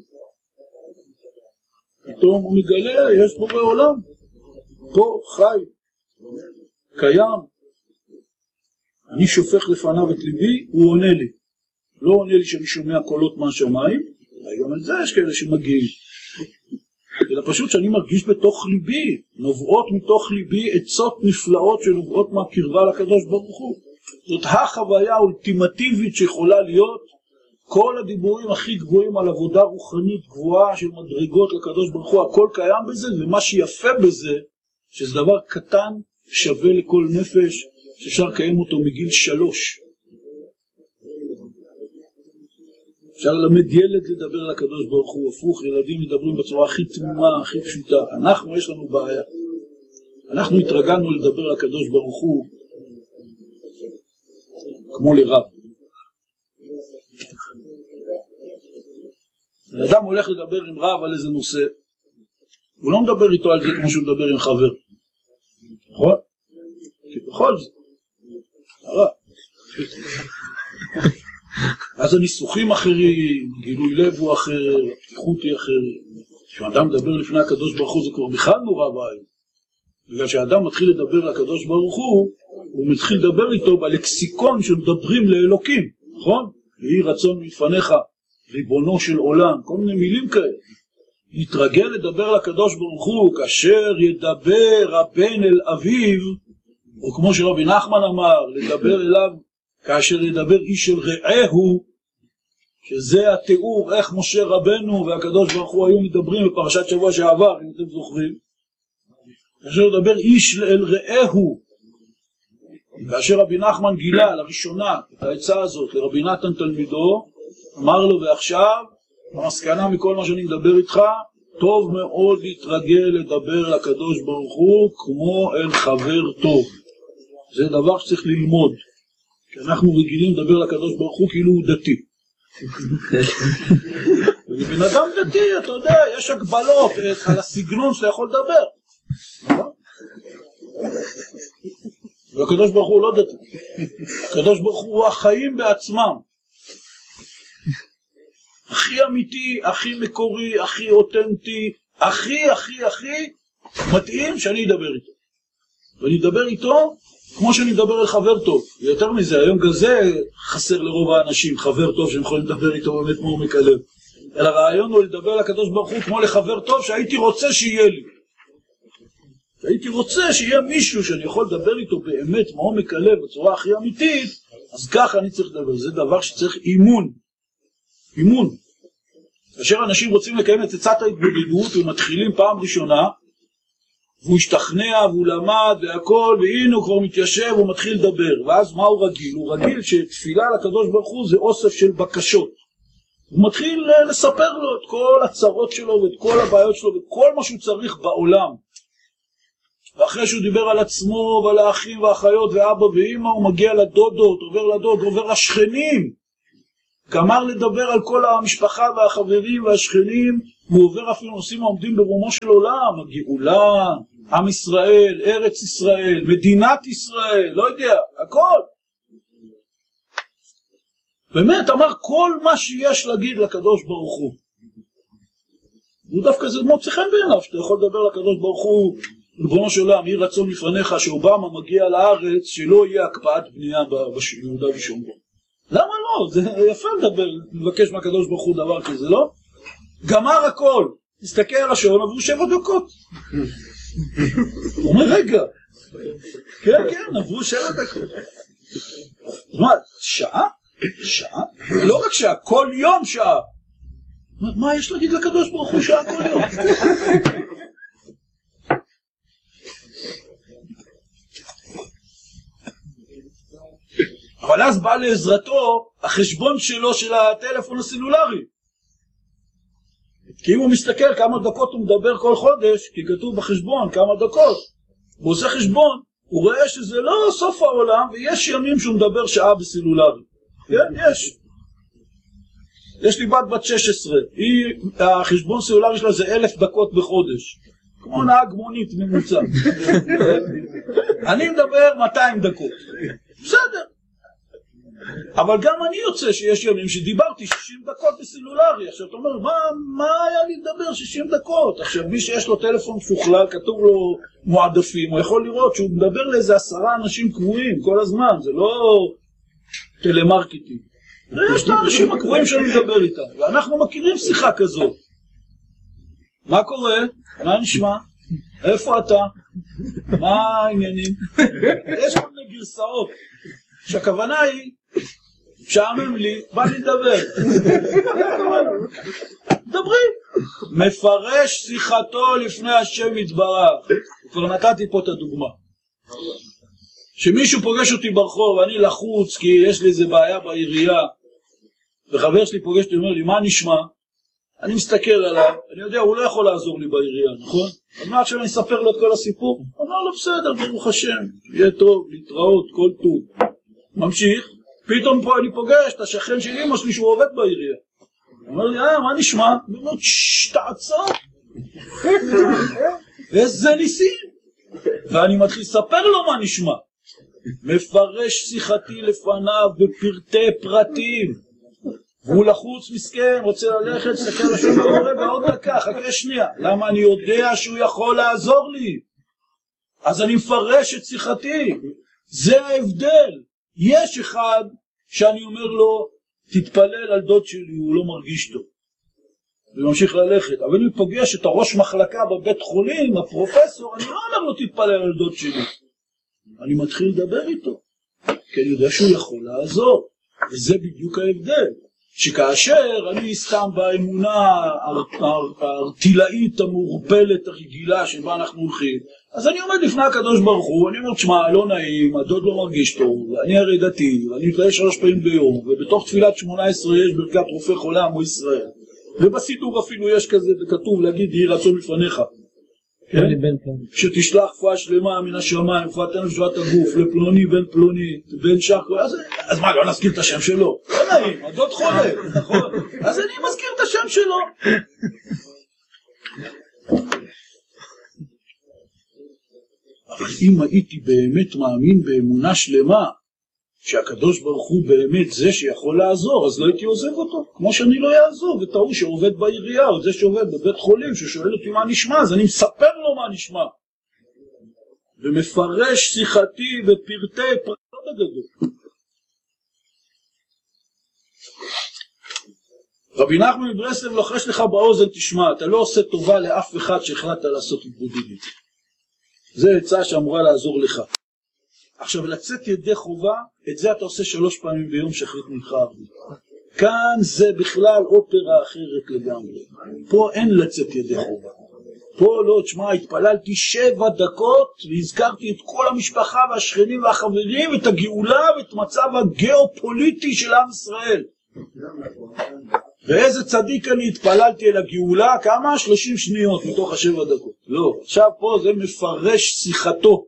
פתאום הוא מגלה, יש בורא עולם, פה חי, קיים. אני שופך לפניו את ליבי, הוא עונה לי. לא עונה לי שאני שומע קולות מהשמיים, גם על זה יש כאלה שמגיעים. אלא פשוט שאני מרגיש בתוך ליבי, נובעות מתוך ליבי עצות נפלאות שנובעות מהקרבה לקדוש ברוך הוא. זאת החוויה האולטימטיבית שיכולה להיות. כל הדיבורים הכי גבוהים על עבודה רוחנית גבוהה של מדרגות לקדוש ברוך הוא, הכל קיים בזה, ומה שיפה בזה, שזה דבר קטן, שווה לכל נפש, שאפשר לקיים אותו מגיל 3. אפשר ללמד ילד לדבר לקדוש ברוך הוא, הפוך, ילדים מדברים בצורה הכי תמימה, הכי פשוטה. אנחנו, יש לנו בעיה. אנחנו התרגלנו לדבר לקדוש ברוך הוא כמו לרב. האדם הולך לדבר עם רב על איזה נושא, הוא לא מדבר איתו על זה כמו שהוא מדבר עם חבר. נכון? כי בכל זה, הרב. אז הניסוחים אחרים, גילוי לב הוא אחר, הפתיחות היא אחרת. כשאדם מדבר לפני הקדוש ברוך הוא זה כבר בכלל נורא בעיה. בגלל שהאדם מתחיל לדבר לקדוש ברוך הוא מתחיל לדבר איתו בלקסיקון שמדברים לאלוקים, נכון? יהי רצון מלפניך, ריבונו של עולם, כל מיני מילים כאלה. יתרגל לדבר לקדוש ברוך הוא, כאשר ידבר הבן אל אביו, או כמו שרבי נחמן אמר, לדבר אליו, כאשר ידבר איש אל רעהו, שזה התיאור איך משה רבנו והקדוש ברוך הוא היו מדברים בפרשת שבוע שעבר, אם אתם זוכרים. כאשר ידבר איש אל רעהו, כאשר רבי נחמן גילה לראשונה את העצה הזאת לרבי נתן תלמידו, אמר לו, ועכשיו המסקנה מכל מה שאני מדבר איתך, טוב מאוד להתרגל לדבר לקדוש ברוך הוא כמו אל חבר טוב. זה דבר שצריך ללמוד, כי אנחנו רגילים לדבר לקדוש ברוך הוא כאילו הוא דתי. ובן אדם דתי, אתה יודע, יש הגבלות על הסגנון שאתה יכול לדבר. והקדוש ברוך הוא לא דתי. הקדוש ברוך הוא החיים בעצמם. הכי אמיתי, הכי מקורי, הכי אותנטי, הכי מתאים שאני אדבר איתו. ואני אדבר איתו כמו שאני מדבר אל חבר טוב. ויותר מזה, היום כזה חסר לרוב האנשים חבר טוב שהם יכולים לדבר איתו באמת מעומק הלב. אלא הרעיון הוא לדבר לקדוש ברוך הוא כמו לחבר טוב שהייתי רוצה שיהיה לי. שהייתי רוצה שיהיה מישהו שאני יכול לדבר איתו באמת מעומק הלב בצורה הכי אמיתית, אז ככה אני צריך לדבר. זה דבר שצריך אימון. אימון. כאשר אנשים רוצים לקיים את עצת ההתבודדות ומתחילים פעם ראשונה, והוא השתכנע והוא למד והכל, והנה הוא כבר מתיישב, הוא מתחיל לדבר. ואז מה הוא רגיל? הוא רגיל שתפילה לקדוש ברוך הוא זה אוסף של בקשות. הוא מתחיל לספר לו את כל הצרות שלו ואת כל הבעיות שלו ואת כל מה שהוא צריך בעולם. ואחרי שהוא דיבר על עצמו ועל האחים והאחיות ואבא ואמא, הוא מגיע לדודות, עובר לדוד, עובר לשכנים. גמר לדבר על כל המשפחה והחברים והשכנים, הוא עובר אפילו נושאים העומדים ברומו של עולם, הגאולה, עם ישראל, ארץ ישראל, מדינת ישראל, לא יודע, הכל. באמת אמר כל מה שיש להגיד לקדוש ברוך הוא. הוא דווקא זה מוצא חן בעיניו, שאתה יכול לדבר לקדוש ברוך הוא, ריבונו של עולם, יהי רצון לפניך שאובמה מגיע לארץ, שלא יהיה הקפאת בנייה ביהודה ושומרון. למה לא? זה יפה לדבר, לבקש מהקדוש ברוך הוא דבר כזה, לא? גמר הכל, תסתכל על השעון, עברו 7 דקות. הוא אומר, רגע, כן, עברו 7 דקות. מה, שעה? שעה? לא רק שעה, כל יום שעה. מה יש להגיד לקדוש ברוך הוא שעה כל יום? אבל אז בא לעזרתו החשבון שלו של הטלפון הסלולרי. כי אם הוא מסתכל כמה דקות הוא מדבר כל חודש, כי כתוב בחשבון כמה דקות, הוא עושה חשבון, הוא רואה שזה לא סוף העולם, ויש ימים שהוא מדבר שעה בסלולרי. כן, יש לי בת 16, החשבון סלולרי שלה זה 1,000 דקות בחודש. כמו נהג מונית ממוצע. אני מדבר 200 דקות. בסדר. אבל גם אני יוצא שיש ימים שדיברתי 60 דקות בסלולרי. עכשיו אתה אומר, מה היה לי לדבר 60 דקות? עכשיו מי שיש לו טלפון משוכלל, כתוב לו מועדפים, הוא יכול לראות שהוא מדבר לאיזה 10 אנשים קבועים כל הזמן, זה לא טלמרקטינג. יש את האנשים הקבועים שאני מדבר איתם, ואנחנו מכירים שיחה כזאת. מה קורה? מה נשמע? איפה אתה? מה העניינים? יש כל מיני גרסאות שהכוונה היא שעמם לי, בא לי לדבר. דברים. מפרש שיחתו לפני השם יתברך. כבר נתתי פה את הדוגמה. שמישהו פוגש אותי ברחוב, אני לחוץ כי יש לי איזה בעיה בעירייה, וחבר שלי פוגש אותי, אומר לי, מה נשמע? אני מסתכל עליו, אני יודע, הוא לא יכול לעזור לי בעירייה, נכון? אז מה עכשיו אני אספר לו את כל הסיפור? אמר לו, בסדר, ברוך השם, יהיה טוב, להתראות, כל טוב. ממשיך, פתאום פה אני פוגש את השכן של אמא שלי שהוא עובד בעירייה. הוא אומר לי, מה נשמע? הוא אומר, תעצור. איזה ניסים. ואני מתחיל לספר לו מה נשמע. מפרש שיחתי לפניו בפרטי פרטים. והוא לחוץ מסכן, רוצה ללכת, סתכל לשם קורא בעוד דקה, חכה שנייה. למה אני יודע שהוא יכול לעזור לי? אז אני מפרש את שיחתי. זה ההבדל. יש אחד שאני אומר לו, תתפלל על דוד שלי, הוא לא מרגיש טוב. וממשיך ללכת. אבל אני פוגש את הראש מחלקה בבית חולים, הפרופסור, אני לא אומר לו, תתפלל על דוד שלי. אני מתחיל לדבר איתו. כי אני יודע שהוא יכול לעזור. וזה בדיוק ההבדל. שכאשר אני סתם באמונה הרטילאית המורפלת הרגילה שבה אנחנו הולכים, אז אני עומד לפני הקדוש ברוך הוא, אני אומר, תשמע, לא נעים, הדוד לא מרגיש טוב, אני הרי דתי, ואני מתפלל 3 פעמים ביום, ובתוך תפילת 18 יש ברכת רופא חולה עמו ישראל, ובסידור אפילו יש כזה כתוב להגיד, יהי רצון לפניך, שתשלח רפואה שלמה מן השמיים, רפואת הנפש ושבועת הגוף, לפלוני בן פלוני, בן שחר, אז מה, לא נזכיר את השם שלו? לא נעים, הדוד חולה, נכון? אז אני מזכיר את השם שלו. אבל אם הייתי באמת מאמין באמונה שלמה, שהקדוש ברוך הוא באמת זה שיכול לעזור, אז לא הייתי עוזב אותו, כמו שאני לא יעזוב את ההוא שעובד בעירייה, או זה שעובד בבית חולים, ששואל אותי מה נשמע, אז אני מספר לו מה נשמע. ומפרש שיחתי בפרטי פרטי בגדול. רבי נחמן מברסלב לוחש לך באוזן, תשמע, אתה לא עושה טובה לאף אחד שהחלטת לעשות התבודדות. זה עצה שאמורה לעזור לך. עכשיו, לצאת ידי חובה, את זה אתה עושה 3 פעמים ביום שחרית מנחה ערבית. כאן זה בכלל אופרה אחרת לגמרי. פה אין לצאת ידי חובה. פה לא, תשמע, התפללתי 7 דקות והזכרתי את כל המשפחה והשכנים והחברים ואת הגאולה ואת מצב הגיאופוליטי של עם ישראל. ואיזה צדיק אני התפללתי אל הגאולה, כמה? 30 שניות מתוך 7 דקות. לא, עכשיו פה זה מפרש שיחתו.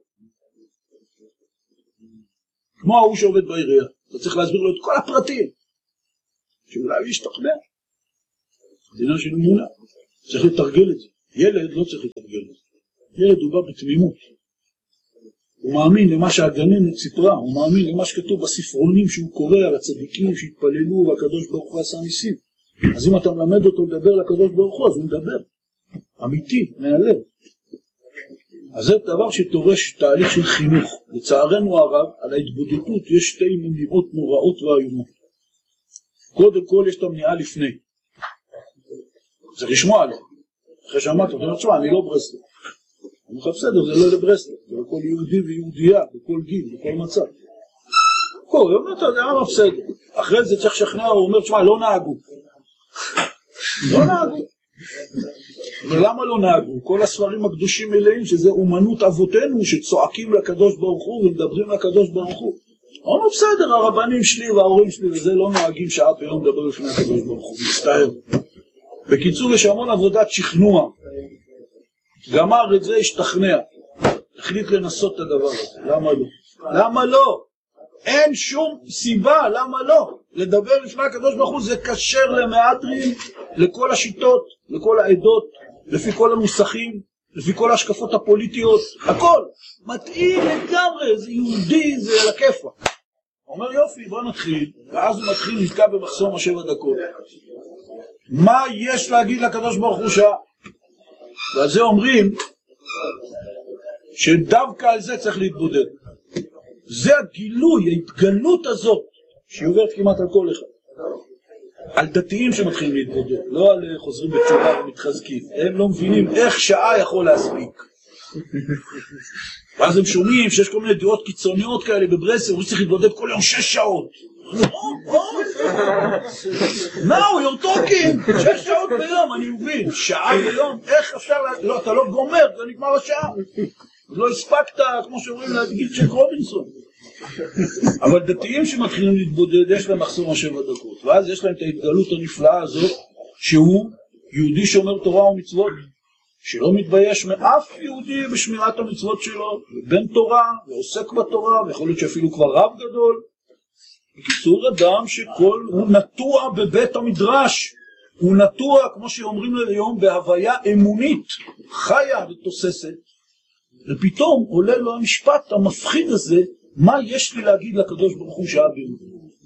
כמו ההוא שעובד בעירייה, אתה צריך להסביר לו את כל הפרטים. שאולי הוא ישתכנע. זה עניין של אמונה. צריך לתרגל את זה. ילד לא צריך לתרגל את זה. ילד הוא בא בתמימות. הוא מאמין למה שהגננת סיפרה, הוא מאמין למה שכתוב בספרונים שהוא קורא על הצדיקים שהתפללו והקדוש ברוך הוא עשה ניסים. אז אם אתה מלמד אותו לדבר לקדוש ברוך הוא, אז הוא מדבר. אמיתי, מהלב. אז זה דבר שתורש תהליך של חינוך. לצערנו הרב, על ההתבודדות יש 2 מניעות נוראות ואיומות. קודם כל יש את המניעה לפני. צריך לשמוע עליה. אחרי שאמרת, אתה אומר, תשמע, אני לא ברסלב. אני אומר, בסדר, זה לא לברסלב. זה לכל יהודי ויהודייה, בכל גיל, בכל מצב. הוא אומר, אתה יודע, מה בסדר. אחרי זה צריך לשכנע, הוא אומר, תשמע, לא נהגו. לא נהגו. ולמה לא נהגו? כל הספרים הקדושים מלאים שזה אומנות אבותינו שצועקים לקדוש ברוך הוא ומדברים לקדוש ברוך הוא. הוא אומר, בסדר, הרבנים שלי וההורים שלי וזה לא נוהגים שעה ביום לדבר לפני הקדוש ברוך הוא. מצטער. בקיצור, יש המון עבודת שכנוע. גמר את זה, השתכנע. החליט לנסות את הדבר הזה. למה לא? למה לא? אין שום סיבה, למה לא? לדבר לפני הקדוש ברוך הוא זה קשר למהדרין, לכל השיטות, לכל העדות, לפי כל הנוסחים, לפי כל ההשקפות הפוליטיות, הכל. מתאים לגמרי, זה יהודי, זה על הכיפה. אומר יופי, בוא נתחיל, ואז הוא מתחיל נתקע במחסום 7 דקות. מה יש להגיד לקדוש ברוך הוא שעה? ועל זה אומרים שדווקא על זה צריך להתבודד. זה הגילוי, ההתגלות הזאת, שהיא עוברת כמעט על כל אחד. על דתיים שמתחילים להתבודד, לא על חוזרים בתשובה ומתחזקים. הם לא מבינים איך שעה יכול להספיק. ואז הם שומעים שיש כל מיני דעות קיצוניות כאלה בברסלב, הוא צריך להתבודד כל יום 6 שעות. Now you're talking 6 שעות ביום, אני מבין, שעה ביום, איך אפשר, לא, אתה לא גומר, זה נגמר השעה. לא הספקת, כמו שאומרים, להגיד צ'ק רובינסון. אבל דתיים שמתחילים להתבודד, יש להם מחסום 7 דקות. ואז יש להם את ההתגלות הנפלאה הזאת, שהוא יהודי שומר תורה ומצוות, שלא מתבייש מאף יהודי בשמירת המצוות שלו, בן תורה, ועוסק בתורה, ויכול להיות שאפילו כבר רב גדול. בקיצור, אדם שכל, הוא נטוע בבית המדרש, הוא נטוע, כמו שאומרים היום, בהוויה אמונית, חיה ותוססת, ופתאום עולה לו המשפט המפחיד הזה, מה יש לי להגיד לקדוש ברוך הוא שעה ביום?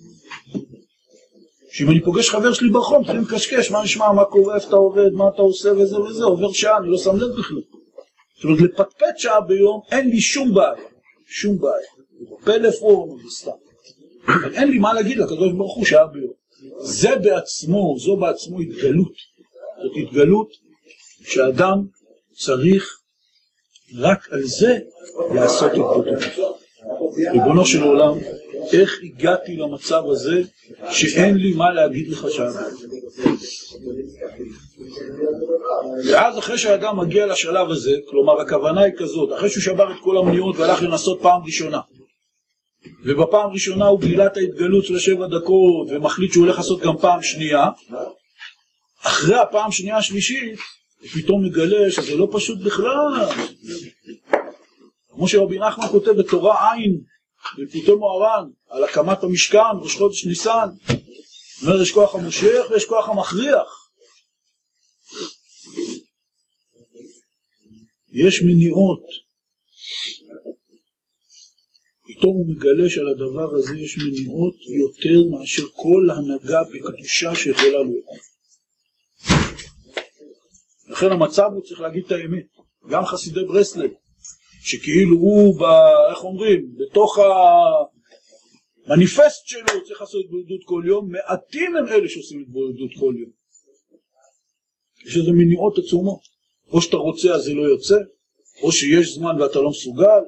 שאם אני פוגש חבר שלי ברחוב, מתחילים לקשקש, מה נשמע, מה קורה, איפה אתה עובד, מה אתה עושה וזה וזה, עובר שעה, אני לא שם לב בכלל. זאת אומרת, לפטפט שעה ביום, אין לי שום בעיה, שום בעיה. פלאפון וסתם. אבל אין לי מה להגיד לקדוש ברוך הוא שעה ביום. זה בעצמו, זו בעצמו התגלות. זאת התגלות שאדם צריך רק על זה לעשות התבודדות. ריבונו של עולם, איך הגעתי למצב הזה שאין לי מה להגיד לך שעה ביום? ואז אחרי שהאדם מגיע לשלב הזה, כלומר הכוונה היא כזאת, אחרי שהוא שבר את כל המניעות והלך לנסות פעם ראשונה, ובפעם ראשונה הוא גילה את ההתגלות של 7 דקות ומחליט שהוא הולך לעשות גם פעם שנייה, אחרי הפעם שנייה השלישית הוא פתאום מגלה שזה לא פשוט בכלל. כמו שרבי נחמן כותב בתורה עין בפותי מוהר"ן על הקמת המשכן ראש חודש ניסן, אומר יש כוח המושך ויש כוח המכריח. יש מניעות, פתאום הוא מגלה שעל הדבר הזה יש מניעות יותר מאשר כל הנהגה בקדושה שיכולה לו. לכן המצב הוא צריך להגיד את האמת. גם חסידי ברסלב, שכאילו הוא, איך אומרים, בתוך המניפסט שלו הוא צריך לעשות התבודדות כל יום, מעטים הם אלה שעושים התבודדות כל יום. יש איזה מניעות עצומות. או שאתה רוצה אז זה לא יוצא, או שיש זמן ואתה לא מסוגל.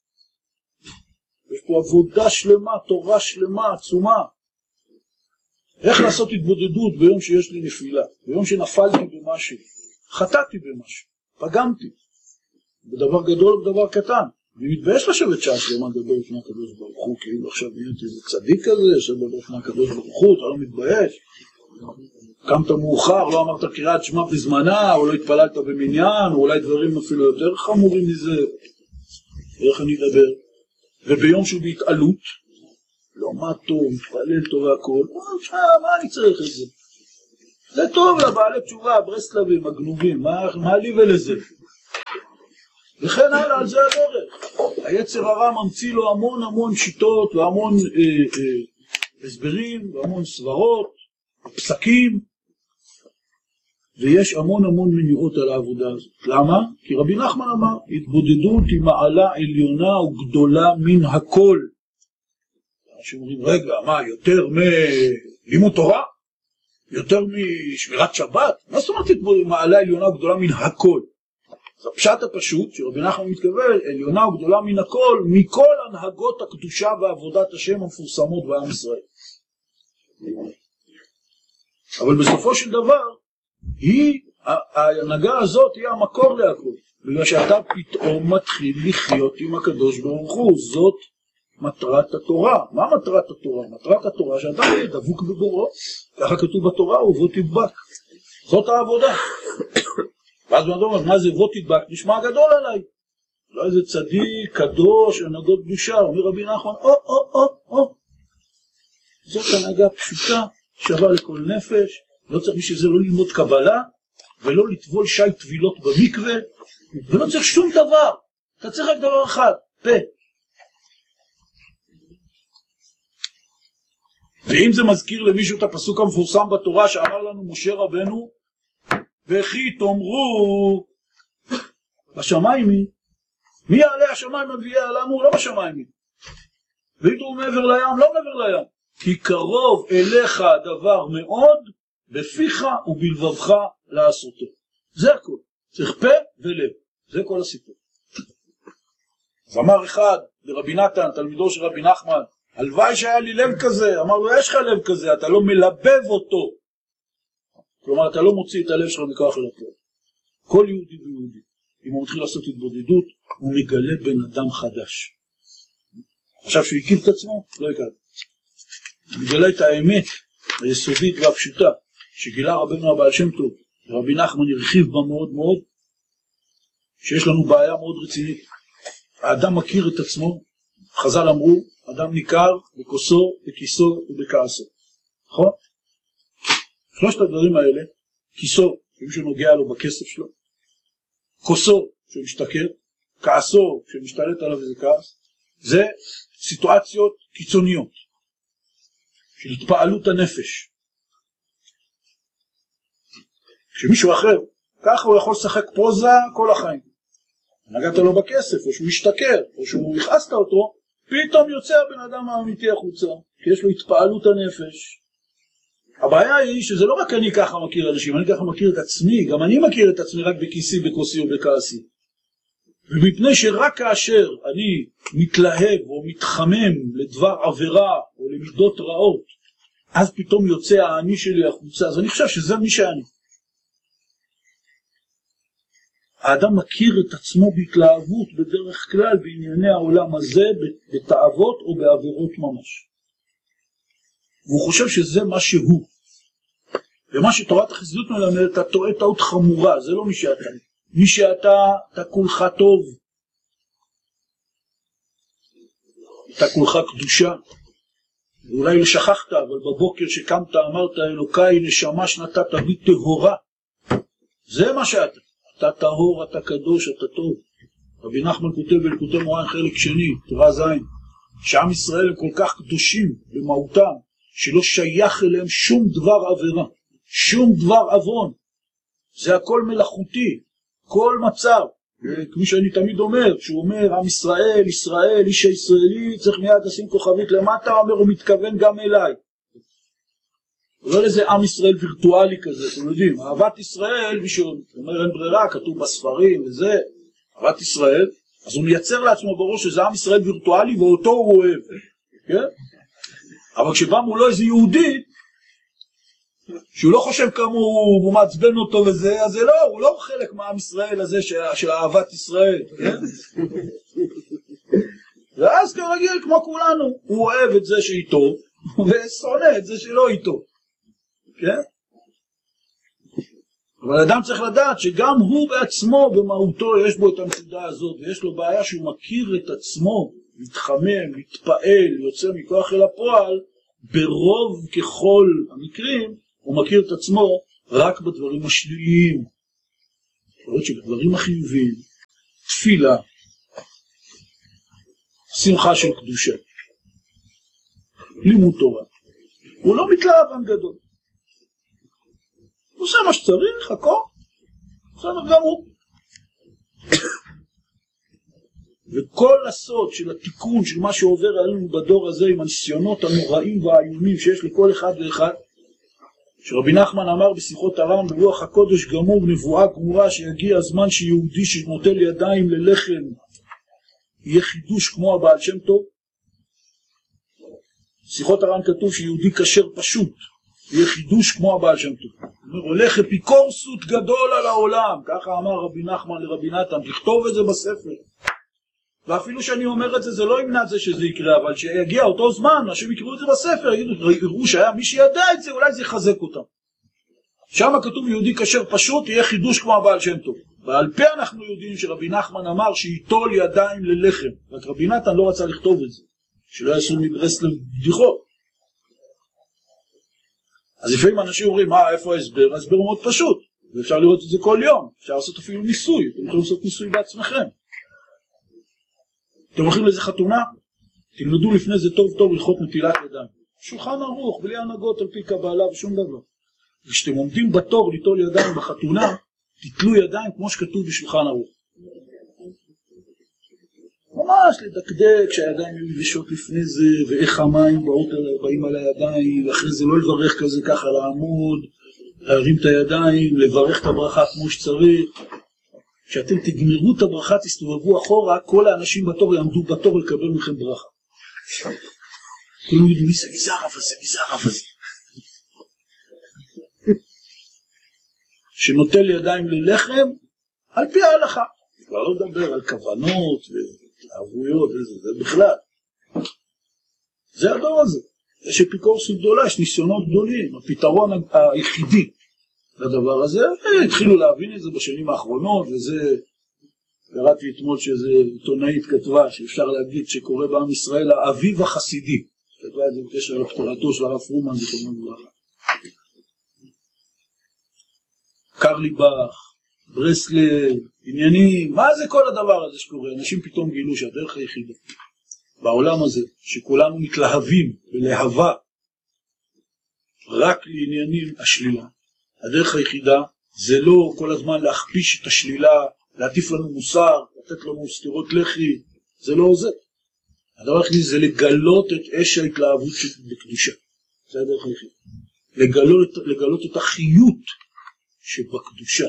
יש פה עבודה שלמה, תורה שלמה, עצומה. איך לעשות התבודדות ביום שיש לי נפילה, ביום שנפלתי במשהו, חטאתי במשהו. פגמתי. בדבר גדול ובדבר קטן. אני מתבייש לשבת שעה שלמה לדבר לפני הקדוש ברוך הוא, כאילו עכשיו נהייתי איזה צדיק כזה, שדבר לפני הקדוש ברוך הוא, אתה לא מתבייש? קמת מאוחר, לא אמרת קריאת שמע בזמנה, או לא התפללת במניין, או אולי דברים אפילו יותר חמורים מזה. איך אני אדבר? וביום שהוא בהתעלות, לא מה טוב, מתפלל טוב והכל, מה אני צריך את זה? זה טוב לבעלי תשובה, ברסלבים, הגנובים, מה לי ולזה? וכן הלאה, על זה הדרך. היצר הרע ממציא לו המון שיטות והמון הסברים והמון סברות, פסקים, ויש המון מניעות על העבודה הזאת. למה? כי רבי נחמן אמר, התבודדות היא מעלה עליונה וגדולה מן הכל. שאומרים, רגע, מה, יותר מלימוד תורה? יותר משמירת שבת? מה זאת אומרת התבודדות מעלה עליונה וגדולה מן הכל? זה הפשט הפשוט שרבי נחמן מתכוון, עליונה וגדולה מן הכל, מכל הנהגות הקדושה ועבודת השם המפורסמות בעם ישראל. אבל בסופו של דבר, ההנהגה הזאת היא המקור להכל, בגלל שאתה פתאום מתחיל לחיות עם הקדוש ברוך הוא. זאת מטרת התורה. מה מטרת התורה? מטרת התורה שאתה יהיה דבוק בבורו, ככה כתוב בתורה, ובו תדבק. זאת העבודה. ואז מה אומר, מה זה בו תדבק? נשמע גדול עליי. לא איזה צדיק, קדוש, הנהגות קדושה. אומר רבי נחמן, זאת הנהגה פשוטה, שווה לכל נפש. לא צריך בשביל זה לא ללמוד קבלה, ולא לטבול שי טבילות במקווה, ולא צריך שום דבר. אתה צריך רק דבר אחד, פה. ואם זה מזכיר למישהו את הפסוק המפורסם בתורה שאמר לנו משה רבנו, וכי תאמרו בשמיים מי יעלה השמיים מביא לנו? לא בשמיים. ויתרו מעבר לים? לא מעבר לים. כי קרוב אליך דבר מאוד, בפיך ובלבבך לעשותו. זה הכל. צריך פה ולב. זה כל הסיפור. אז אמר אחד לרבי נתן, תלמידו של רבי נחמן, הלוואי שהיה לי לב כזה. אמר לו, יש לך לב כזה, אתה לא מלבב אותו. כלומר, אתה לא מוציא את הלב שלך מכוח אל הפועל. כל יהודי ויהודי, אם הוא מתחיל לעשות התבודדות, הוא מגלה בן אדם חדש. עכשיו שהוא הקים את עצמו, לא יקל. הוא מגלה את האמת היסודית והפשוטה, שגילה רבנו הבעל שם טוב, ורבי נחמן הרחיב בה מאוד מאוד, שיש לנו בעיה מאוד רצינית. האדם מכיר את עצמו, חז"ל אמרו, אדם ניכר בכוסו, בכיסו ובכעסו. נכון? שלושת הדברים האלה, כיסו, שמישהו נוגע לו בכסף שלו, כוסו, שמשתכר, כעסו, שמשתלט עליו איזה כעס, זה סיטואציות קיצוניות, של התפעלות הנפש. כשמישהו אחר, ככה הוא יכול לשחק פרוזה כל החיים. נגעת לו בכסף, או שהוא משתכר, או שהוא הכעסת אותו, פתאום יוצא הבן אדם האמיתי החוצה, כי יש לו התפעלות הנפש. הבעיה היא שזה לא רק אני ככה מכיר אנשים, אני ככה מכיר את עצמי, גם אני מכיר את עצמי רק בכיסי, בכוסי או בכעסי. ומפני שרק כאשר אני מתלהב או מתחמם לדבר עבירה או למידות רעות, אז פתאום יוצא האני שלי החוצה, אז אני חושב שזה מי שאני. האדם מכיר את עצמו בהתלהבות בדרך כלל בענייני העולם הזה, בתאוות או בעבירות ממש. והוא חושב שזה מה שהוא. ומה שתורת החסידות מלמדת, אתה טועה טעות חמורה, זה לא מי שאתה. מי שאתה, אתה כולך טוב. אתה כולך קדושה. ואולי לא שכחת, אבל בבוקר שקמת אמרת, אלוקיי נשמה שנתת בי טהורה. זה מה שאתה. אתה טהור, אתה קדוש, אתה טוב. רבי נחמן כותב בליקוטי מוהר"ן חלק שני, תורה ז', שעם ישראל הם כל כך קדושים במהותם, שלא שייך אליהם שום דבר עבירה, שום דבר עוון. זה הכל מלאכותי, כל מצב. כמו שאני תמיד אומר, שהוא אומר, עם ישראל, ישראל, איש הישראלי, צריך מיד לשים כוכבית למטה, אומר, הוא מתכוון גם אליי. לא לזה עם ישראל וירטואלי כזה, אתם יודעים, אהבת ישראל, מישהו אומר אין ברירה, כתוב בספרים וזה, אהבת ישראל, אז הוא מייצר לעצמו בראש שזה עם ישראל וירטואלי ואותו הוא אוהב, כן? אבל כשבא מולו איזה יהודי, שהוא לא חושב כמוהו, הוא מעצבן אותו וזה, אז זה לא, הוא לא חלק מעם ישראל הזה של אהבת ישראל, כן? ואז כרגיל, כמו כולנו, הוא אוהב את זה שאיתו, ושונא את זה שלא איתו, כן? אבל אדם צריך לדעת שגם הוא בעצמו, במהותו, יש בו את הנקודה הזאת, ויש לו בעיה שהוא מכיר את עצמו, מתחמם, מתפעל, יוצא מכוח אל הפועל, ברוב ככל המקרים, הוא מכיר את עצמו רק בדברים השליליים. יכול להיות שבדברים החיוביים, תפילה, שמחה של קדושה, לימוד תורה, הוא לא מתלהבן גדול. הוא עושה מה שצריך, הכל, בסדר גמור. וכל הסוד של התיקון של מה שעובר עלינו בדור הזה עם הניסיונות הנוראים והאיומים שיש לכל אחד ואחד, שרבי נחמן אמר בשיחות הר"ן ברוח הקודש גמור נבואה גמורה שיגיע הזמן שיהודי שנוטל ידיים ללחם יהיה חידוש כמו הבעל שם טוב. בשיחות הר"ן כתוב שיהודי כשר פשוט יהיה חידוש כמו הבעל שם טוב. הוא אומר, הולך אפיקורסות גדול על העולם, ככה אמר רבי נחמן לרבי נתן, לכתוב את זה בספר. ואפילו שאני אומר את זה, זה לא ימנע את זה שזה יקרה, אבל שיגיע אותו זמן, מה שהם יקראו את זה בספר, יראו שהיה מי שידע את זה, אולי זה יחזק אותם. שם כתוב יהודי כשר פשוט, יהיה חידוש כמו הבעל שם טוב. ועל פה אנחנו יודעים שרבי נחמן אמר שיטול ידיים ללחם, רק רבי נתן לא רצה לכתוב את זה, שלא יעשו מברסלב בדיחות. אז לפעמים אנשים אומרים, איפה ההסבר? ההסבר הוא מאוד פשוט, ואפשר לראות את זה כל יום, אפשר לעשות אפילו ניסוי, אתם יכולים לעשות ניסוי בעצמכם. אתם הולכים לאיזה חתונה, תלמדו לפני זה טוב טוב הלכות נטילת ידיים. שולחן ערוך, בלי הנהגות על פי קבלה ושום דבר. וכשאתם עומדים בתור ליטול ידיים בחתונה, תתלו ידיים כמו שכתוב בשולחן ערוך. ממש לדקדק שהידיים יהיו יבשות לפני זה, ואיך המים באים על הידיים, ואחרי זה לא לברך כזה ככה לעמוד, להרים את הידיים, לברך את הברכה כמו שצריך. כשאתם תגמרו את הברכה, תסתובבו אחורה, כל האנשים בתור יעמדו בתור לקבל מכם ברכה. כולם יודעים, מי זה הרב הזה, מי זה הרב הזה? שנוטל ידיים ללחם, על פי ההלכה. כבר לא מדבר על כוונות והתלהבויות, זה בכלל. זה הדור הזה. יש אפיקורסות גדולה, יש ניסיונות גדולים. הפתרון היחידי לדבר הזה, התחילו להבין את זה בשנים האחרונות, וזה, קראתי אתמול שזה עיתונאית כתבה, שאפשר להגיד שקורה בעם ישראל האביב החסידי. כתבה את זה בקשר לפטירתו של הרב פרומן, זיכרונו לברכה. קרליבך, ברסלב, עניינים, מה זה כל הדבר הזה שקורה? אנשים פתאום גילו שהדרך היחידה בעולם הזה, שכולנו מתלהבים ולהבה רק לעניינים השלילה. הדרך היחידה זה לא כל הזמן להכפיש את השלילה, להטיף לנו מוסר, לתת לנו סתירות לחי, זה לא זה. הדבר היחידי זה לגלות את אש ההתלהבות בקדושה. זה הדרך היחידה. לגלות את החיות שבקדושה.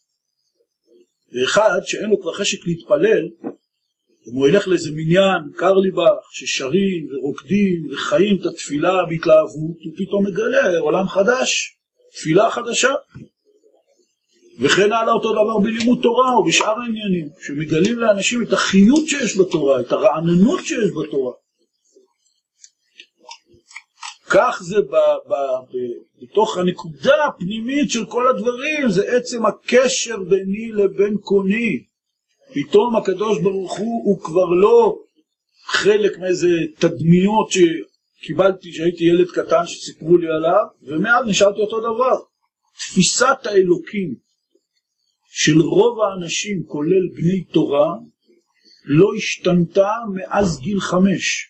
ואחד שאין לו כבר חשק להתפלל, אם הוא ילך לאיזה מניין, קרליבך, ששרים ורוקדים וחיים את התפילה בהתלהבות, הוא פתאום מגלה עולם חדש, תפילה חדשה. וכן הלאה אותו דבר בלימוד תורה או בשאר העניינים, שמגלים לאנשים את החיות שיש בתורה, את הרעננות שיש בתורה. כך זה בתוך הנקודה הפנימית של כל הדברים, זה עצם הקשר ביני לבין קוני. פתאום הקדוש ברוך הוא כבר לא חלק מאיזה תדמיות שקיבלתי שהייתי ילד קטן שסיפרו לי עליו, ומאז נשארתי אותו דבר. תפיסת האלוקים של רוב האנשים, כולל בני תורה, לא השתנתה מאז גיל 5.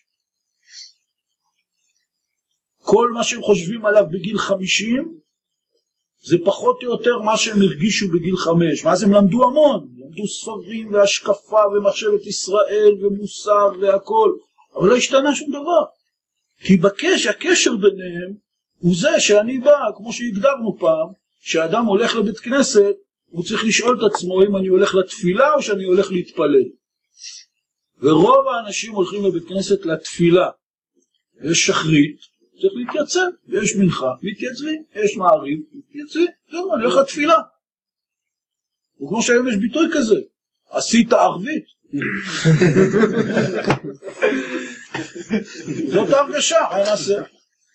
כל מה שהם חושבים עליו בגיל 50, זה פחות או יותר מה שהם הרגישו בגיל 5. מאז הם למדו המון, למדו ספרים והשקפה ומחשבת ישראל ומוסר והכל, אבל לא השתנה שום דבר. כי הקשר ביניהם הוא זה שאני בא, כמו שהגדרנו פעם, שאדם הולך לבית כנסת, הוא צריך לשאול את עצמו אם אני הולך לתפילה או שאני הולך להתפלל. ורוב האנשים הולכים לבית כנסת לתפילה. יש שחרית, צריך להתייצב, יש מנחה, מתייצבים, יש מעריב, מתייצבים, זהו, אני הולך לתפילה. וכמו שהיום יש ביטוי כזה, עשית ערבית. זאת ההרגשה, מה נעשה?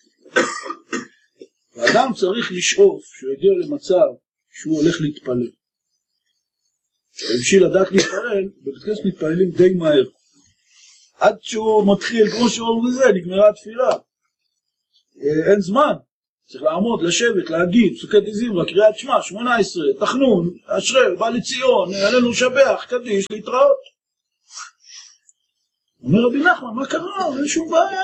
האדם צריך לשאוף שהוא יגיע למצב שהוא הולך להתפלל. בשביל לדעת להתפלל, בבית כנסת מתפללים די מהר. עד שהוא מתחיל, כמו שאומרים לזה, נגמרה התפילה. אין זמן. צריך לעמוד, לשבת, להגיד, פסוקי דזמרה, קריאת שמע, 18, תחנון, אשרי, בא לציון, עלינו שבח, קדיש, להתראות. אומר רבי נחמן, מה קרה? אין שום בעיה.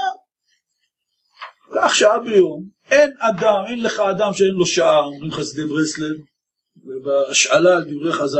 כך שעה ביום, אין אדם, אין לך אדם שאין לו שעה, אומרים חסידי ברסלב, ובהשאלה על דברי חז"ל.